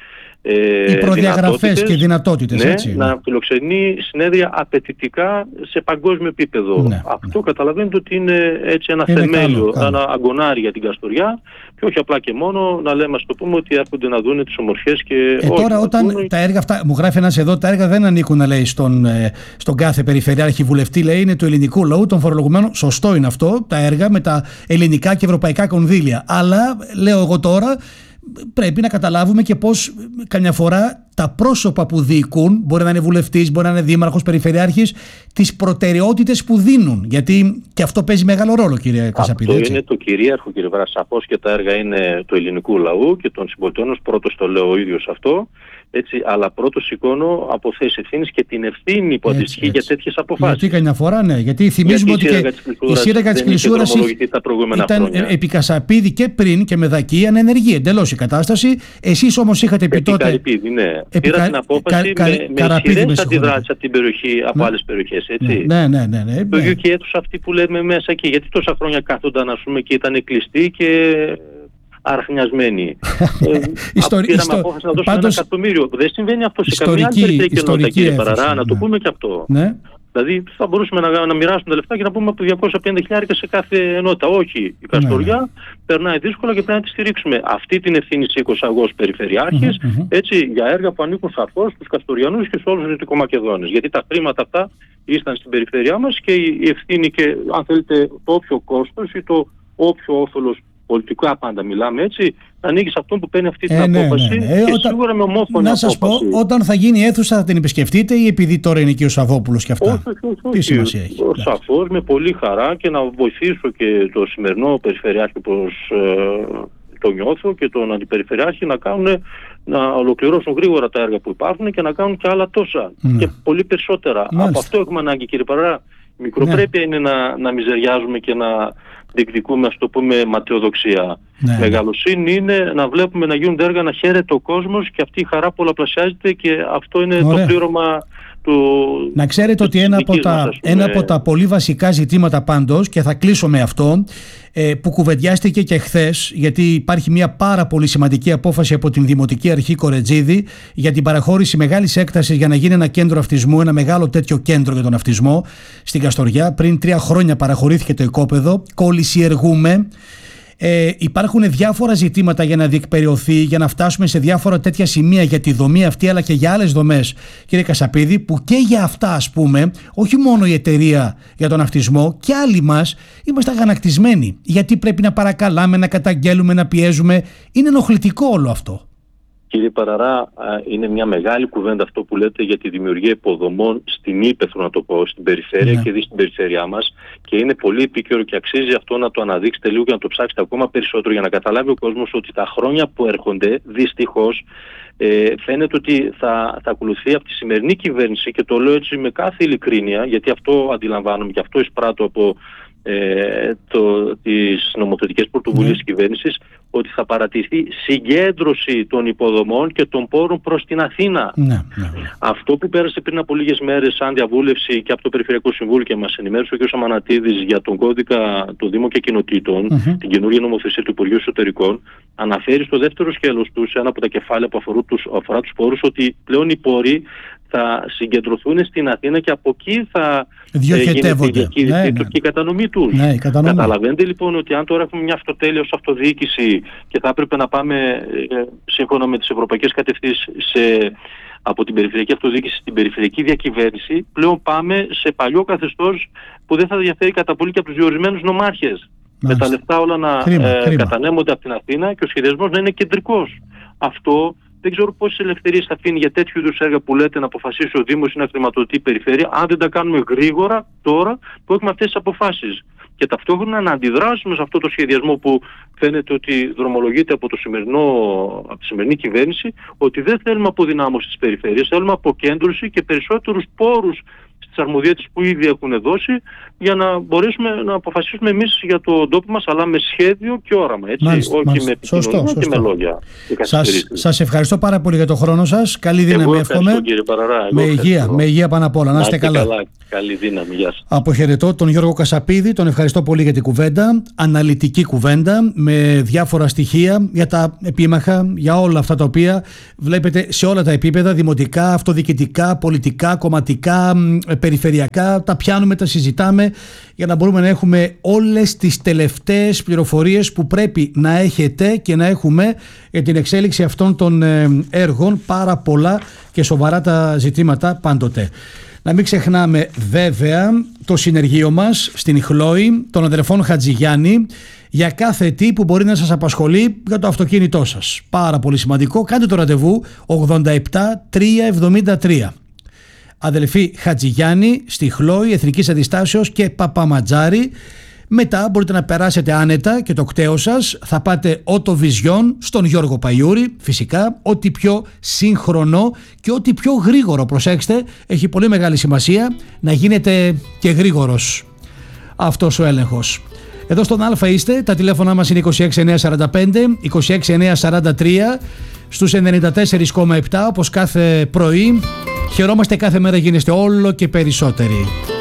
Speaker 2: οι προδιαγραφές και δυνατότητες,
Speaker 1: ναι,
Speaker 2: έτσι.
Speaker 1: Να φιλοξενεί συνέδρια απαιτητικά σε παγκόσμιο επίπεδο.
Speaker 2: Ναι,
Speaker 1: Αυτό
Speaker 2: ναι.
Speaker 1: καταλαβαίνετε ότι είναι έτσι ένα
Speaker 2: είναι
Speaker 1: θεμέλιο,
Speaker 2: καλό, καλό.
Speaker 1: ένα αγκονάρι για την Καστοριά και όχι απλά και μόνο να λέμε, ας το πούμε, ότι έρχονται να δουν τις ομορφιές και
Speaker 2: ε,
Speaker 1: όχι,
Speaker 2: τώρα όταν
Speaker 1: δουν...
Speaker 2: τα έργα αυτά, μου γράφει ένας εδώ, τα έργα δεν ανήκουν, λέει, στον, στον κάθε περιφερειάρχη βουλευτή, λέει, είναι του ελληνικού λαού, των φορολογουμένων. Σωστό είναι αυτό, τα έργα με τα ελληνικά και ευρωπαϊκά κονδύλια. Αλλά, λέω εγώ τώρα, πρέπει να καταλάβουμε και πώς καμιά φορά τα πρόσωπα που διοικούν, μπορεί να είναι βουλευτής, μπορεί να είναι δήμαρχος, περιφερειάρχης, τις προτεραιότητες που δίνουν. Γιατί και αυτό παίζει μεγάλο ρόλο, κύριε Κασαπίδη.
Speaker 1: Αυτό είναι το κυρίαρχο, κύριε Βρά. Σαφώς και τα έργα είναι του ελληνικού λαού και των συμπολιτών. Πρώτος το λέω ο ίδιος αυτό. Έτσι, αλλά πρώτο σηκώνω από θέση ευθύνης και την ευθύνη που αντιστοιχεί για τέτοιες αποφάσεις.
Speaker 2: Γιατί καμιά φορά, ναι. Γιατί θυμίζουμε
Speaker 1: γιατί
Speaker 2: ότι η σύραγγα της Κλεισούρας ήταν επί Κασαπίδη και πριν και με Δακία να ενεργεί εντελώς η κατάσταση. Εσείς όμως είχατε πει τότε.
Speaker 1: Καρυπίδη, ναι.
Speaker 2: Επί
Speaker 1: Πήρα
Speaker 2: κα...
Speaker 1: την απόφαση
Speaker 2: κα...
Speaker 1: με,
Speaker 2: κα...
Speaker 1: με ισχυρές αντιδράσεις από την περιοχή, από ναι. άλλες περιοχές. Έτσι.
Speaker 2: Ναι, ναι, ναι. ναι,
Speaker 1: το
Speaker 2: ναι.
Speaker 1: ίδιο και αίθουσα αυτή που λέμε μέσα εκεί. Γιατί τόσα χρόνια κάθονταν, ας πούμε, και ήταν κλειστή και αρχνιασμένοι. ε,
Speaker 2: Ιστορ...
Speaker 1: πήραμε
Speaker 2: Ιστο...
Speaker 1: απόφαση να δώσουμε
Speaker 2: Πάντως...
Speaker 1: ένα εκατομμύριο. Δεν συμβαίνει αυτό σε
Speaker 2: ιστορική,
Speaker 1: καμία άλλη περιφέρεια κοινότητα, κύριε Παραρά,
Speaker 2: ναι.
Speaker 1: να το πούμε και αυτό.
Speaker 2: Ναι.
Speaker 1: Δηλαδή θα μπορούσαμε να, να μοιράσουμε τα λεφτά και να πούμε από διακόσια πενήντα χιλιάρικα σε κάθε ενότητα. Όχι, η Καστοριά ναι, ναι. περνάει δύσκολα και πρέπει να τη στηρίξουμε. Αυτή την ευθύνη σήκωσα εγώ ως περιφερειάρχης, mm-hmm, έτσι, για έργα που ανήκουν σαφώς στους Καστοριανούς και σε όλους τους Δυτικομακεδόνες. Γιατί τα χρήματα αυτά ήσταν στην περιφέρειά μας και η ευθύνη και, αν θέλετε, το όποιο κόστος ή το όποιο όφελος, πολιτικά πάντα μιλάμε έτσι, ανοίγει σε αυτόν που παίρνει αυτή την
Speaker 2: ε, ναι,
Speaker 1: απόφαση
Speaker 2: ναι, ναι.
Speaker 1: και
Speaker 2: όταν,
Speaker 1: σίγουρα με ομόφωνη
Speaker 2: να σας
Speaker 1: απόφαση.
Speaker 2: πω, όταν θα γίνει αίθουσα θα την επισκεφτείτε ή επειδή τώρα είναι και ο Σαββόπουλος και αυτά?
Speaker 1: Όχι, όχι, όχι.
Speaker 2: Τι σημασία έχει?
Speaker 1: Σαφώς, με πολύ χαρά και να βοηθήσω και το σημερινό περιφερειάρχη πως ε, το νιώθω και τον αντιπεριφερειάρχη να κάνουν, να ολοκληρώσουν γρήγορα τα έργα που υπάρχουν και να κάνουν και άλλα τόσα ναι. και πολύ περισσότερα.
Speaker 2: Μάλιστα.
Speaker 1: Από αυτό έχουμε ανάγκη, κύριε Παραρά. Μικροπρέπεια ναι. είναι να, να μιζεριάζουμε και να διεκδικούμε, ας το πούμε, ματαιοδοξία. Ναι. Μεγαλοσύνη είναι να βλέπουμε να γίνονται έργα, να χαίρεται ο κόσμος και αυτή η χαρά πολλαπλασιάζεται και αυτό είναι Ωραία. το πλήρωμα του...
Speaker 2: Να ξέρετε ότι ένα, από τα, μας, ένα από τα πολύ βασικά ζητήματα πάντως, και θα κλείσω με αυτό, ε, που κουβεντιάστηκε και χθες, γιατί υπάρχει μια πάρα πολύ σημαντική απόφαση από την Δημοτική Αρχή Κορετζίδη για την παραχώρηση μεγάλης έκτασης για να γίνει ένα κέντρο αυτισμού, ένα μεγάλο τέτοιο κέντρο για τον αυτισμό στην Καστοριά. Πριν τρία χρόνια παραχωρήθηκε το οικόπεδο, κολυσιεργούμε. Ε, υπάρχουν διάφορα ζητήματα για να διεκπεριωθεί, για να φτάσουμε σε διάφορα τέτοια σημεία για τη δομή αυτή, αλλά και για άλλες δομές, κύριε Κασαπίδη, που και για αυτά, ας πούμε, όχι μόνο η εταιρεία για τον αυτισμό, και άλλοι μας είμαστε αγανακτισμένοι. Γιατί πρέπει να παρακαλάμε, να καταγγέλουμε, να πιέζουμε? Είναι ενοχλητικό όλο αυτό.
Speaker 1: Κύριε Παραρά, είναι μια μεγάλη κουβέντα αυτό που λέτε για τη δημιουργία υποδομών στην ύπαιθρο, να το πω, στην περιφέρεια ναι. και δει στην περιφέρειά μας, και είναι πολύ επίκαιρο και αξίζει αυτό να το αναδείξετε λίγο και να το ψάξετε ακόμα περισσότερο για να καταλάβει ο κόσμος ότι τα χρόνια που έρχονται, δυστυχώς, ε, φαίνεται ότι θα, θα ακολουθεί από τη σημερινή κυβέρνηση, και το λέω έτσι με κάθε ειλικρίνεια, γιατί αυτό αντιλαμβάνομαι και αυτό εισπράττω από ε, το, τις νομοθετικές πρωτοβουλίες της κυβέρνησης, ότι θα παρατηθεί συγκέντρωση των υποδομών και των πόρων προς την Αθήνα. Ναι, ναι, ναι. Αυτό που πέρασε πριν από λίγες μέρες σαν διαβούλευση και από το Περιφερειακό Συμβούλιο και μας ενημέρωσε ο κ. Σαμανατίδης για τον κώδικα των Δήμων και Κοινοτήτων, mm-hmm. την καινούργια νομοθεσία του Υπουργείου Εσωτερικών, αναφέρει στο δεύτερο σκέλος του, σε ένα από τα κεφάλαια που αφορούν τους, αφορά τους πόρους, ότι πλέον οι πόροι θα συγκεντρωθούν στην Αθήνα και από εκεί θα
Speaker 2: διοχετεύονται.
Speaker 1: Και ναι, ναι. η κατανομή τους.
Speaker 2: Ναι, η κατανομή.
Speaker 1: Καταλαβαίνετε λοιπόν ότι αν τώρα έχουμε μια αυτοτέλεια ως αυτοδιοίκηση και θα έπρεπε να πάμε ε, σύμφωνα με τις ευρωπαϊκές κατευθύνσεις σε, από την περιφερειακή αυτοδιοίκηση στην περιφερειακή διακυβέρνηση, πλέον πάμε σε παλιό καθεστώς που δεν θα διαφέρει κατά πολύ και από τους διορισμένους νομάρχες. Με τα λεφτά όλα να
Speaker 2: κρίμα,
Speaker 1: ε,
Speaker 2: κρίμα.
Speaker 1: κατανέμονται από την Αθήνα και ο σχεδιασμός να είναι κεντρικός. Αυτό δεν ξέρω πόσες ελευθερίες θα αφήνει για τέτοιου είδους έργα που λέτε να αποφασίσει ο Δήμος ή να χρηματοδοτεί η περιφέρεια, αν δεν τα κάνουμε γρήγορα τώρα που έχουμε αυτές τις αποφάσεις. Και ταυτόχρονα να αντιδράσουμε σε αυτό το σχεδιασμό που φαίνεται ότι δρομολογείται από, το σημερινό, από τη σημερινή κυβέρνηση, ότι δεν θέλουμε αποδυνάμωση της περιφέρειας, θέλουμε αποκέντρωση και περισσότερους πόρους στις αρμοδιότητες που ήδη έχουν δώσει, για να μπορέσουμε να αποφασίσουμε εμείς για το τόπο μας, αλλά με σχέδιο και όραμα, έτσι,
Speaker 2: μάλιστα,
Speaker 1: όχι
Speaker 2: μάλιστα.
Speaker 1: με επικοινωνία
Speaker 2: Σωστό,
Speaker 1: και
Speaker 2: σωστό.
Speaker 1: με λόγια.
Speaker 2: Σας, σας ευχαριστώ πάρα πολύ για τον χρόνο σας. Καλή δύναμη, εύχομαι. Με υγεία, με υγεία πάνω απ' όλα. Να είστε καλά.
Speaker 1: καλά. Καλή δύναμη, γεια σας.
Speaker 2: Αποχαιρετώ τον Γιώργο Κασαπίδη, τον ευχαριστώ πολύ για την κουβέντα, αναλυτική κουβέντα με διάφορα στοιχεία για τα επίμαχα, για όλα αυτά τα οποία βλέπετε σε όλα τα επίπεδα, δημοτικά, αυτοδιοικητικά, πολιτικά, κομματικά, περιφερειακά, τα πιάνουμε, τα συζητάμε για να μπορούμε να έχουμε όλες τις τελευταίες πληροφορίες που πρέπει να έχετε και να έχουμε για την εξέλιξη αυτών των έργων, πάρα πολλά και σοβαρά τα ζητήματα πάντοτε. Να μην ξεχνάμε βέβαια το συνεργείο μας στην Ιχλόη των αδερφών Χατζηγιάννη για κάθε τι που μπορεί να σας απασχολεί για το αυτοκίνητό σας. Πάρα πολύ σημαντικό. Κάντε το ραντεβού ογδόντα επτά τριακόσια εβδομήντα τρία. Αδελφοί Χατζηγιάννη στη Ιχλόη Εθνικής Αντιστάσεως και Παπαματζάρη. Μετά μπορείτε να περάσετε άνετα και το κτέο σας, θα πάτε Auto Vision στον Γιώργο Παϊούρη, φυσικά, ό,τι πιο σύγχρονο και ό,τι πιο γρήγορο, προσέξτε, έχει πολύ μεγάλη σημασία να γίνεται και γρήγορος αυτός ο έλεγχος. Εδώ στον Α είστε, τα τηλέφωνά μας είναι είκοσι έξι εννιακόσια σαράντα πέντε, είκοσι έξι εννιακόσια σαράντα τρία, στους ενενήντα τέσσερα κόμμα επτά, όπως κάθε πρωί. Χαιρόμαστε, κάθε μέρα γίνεστε όλο και περισσότεροι.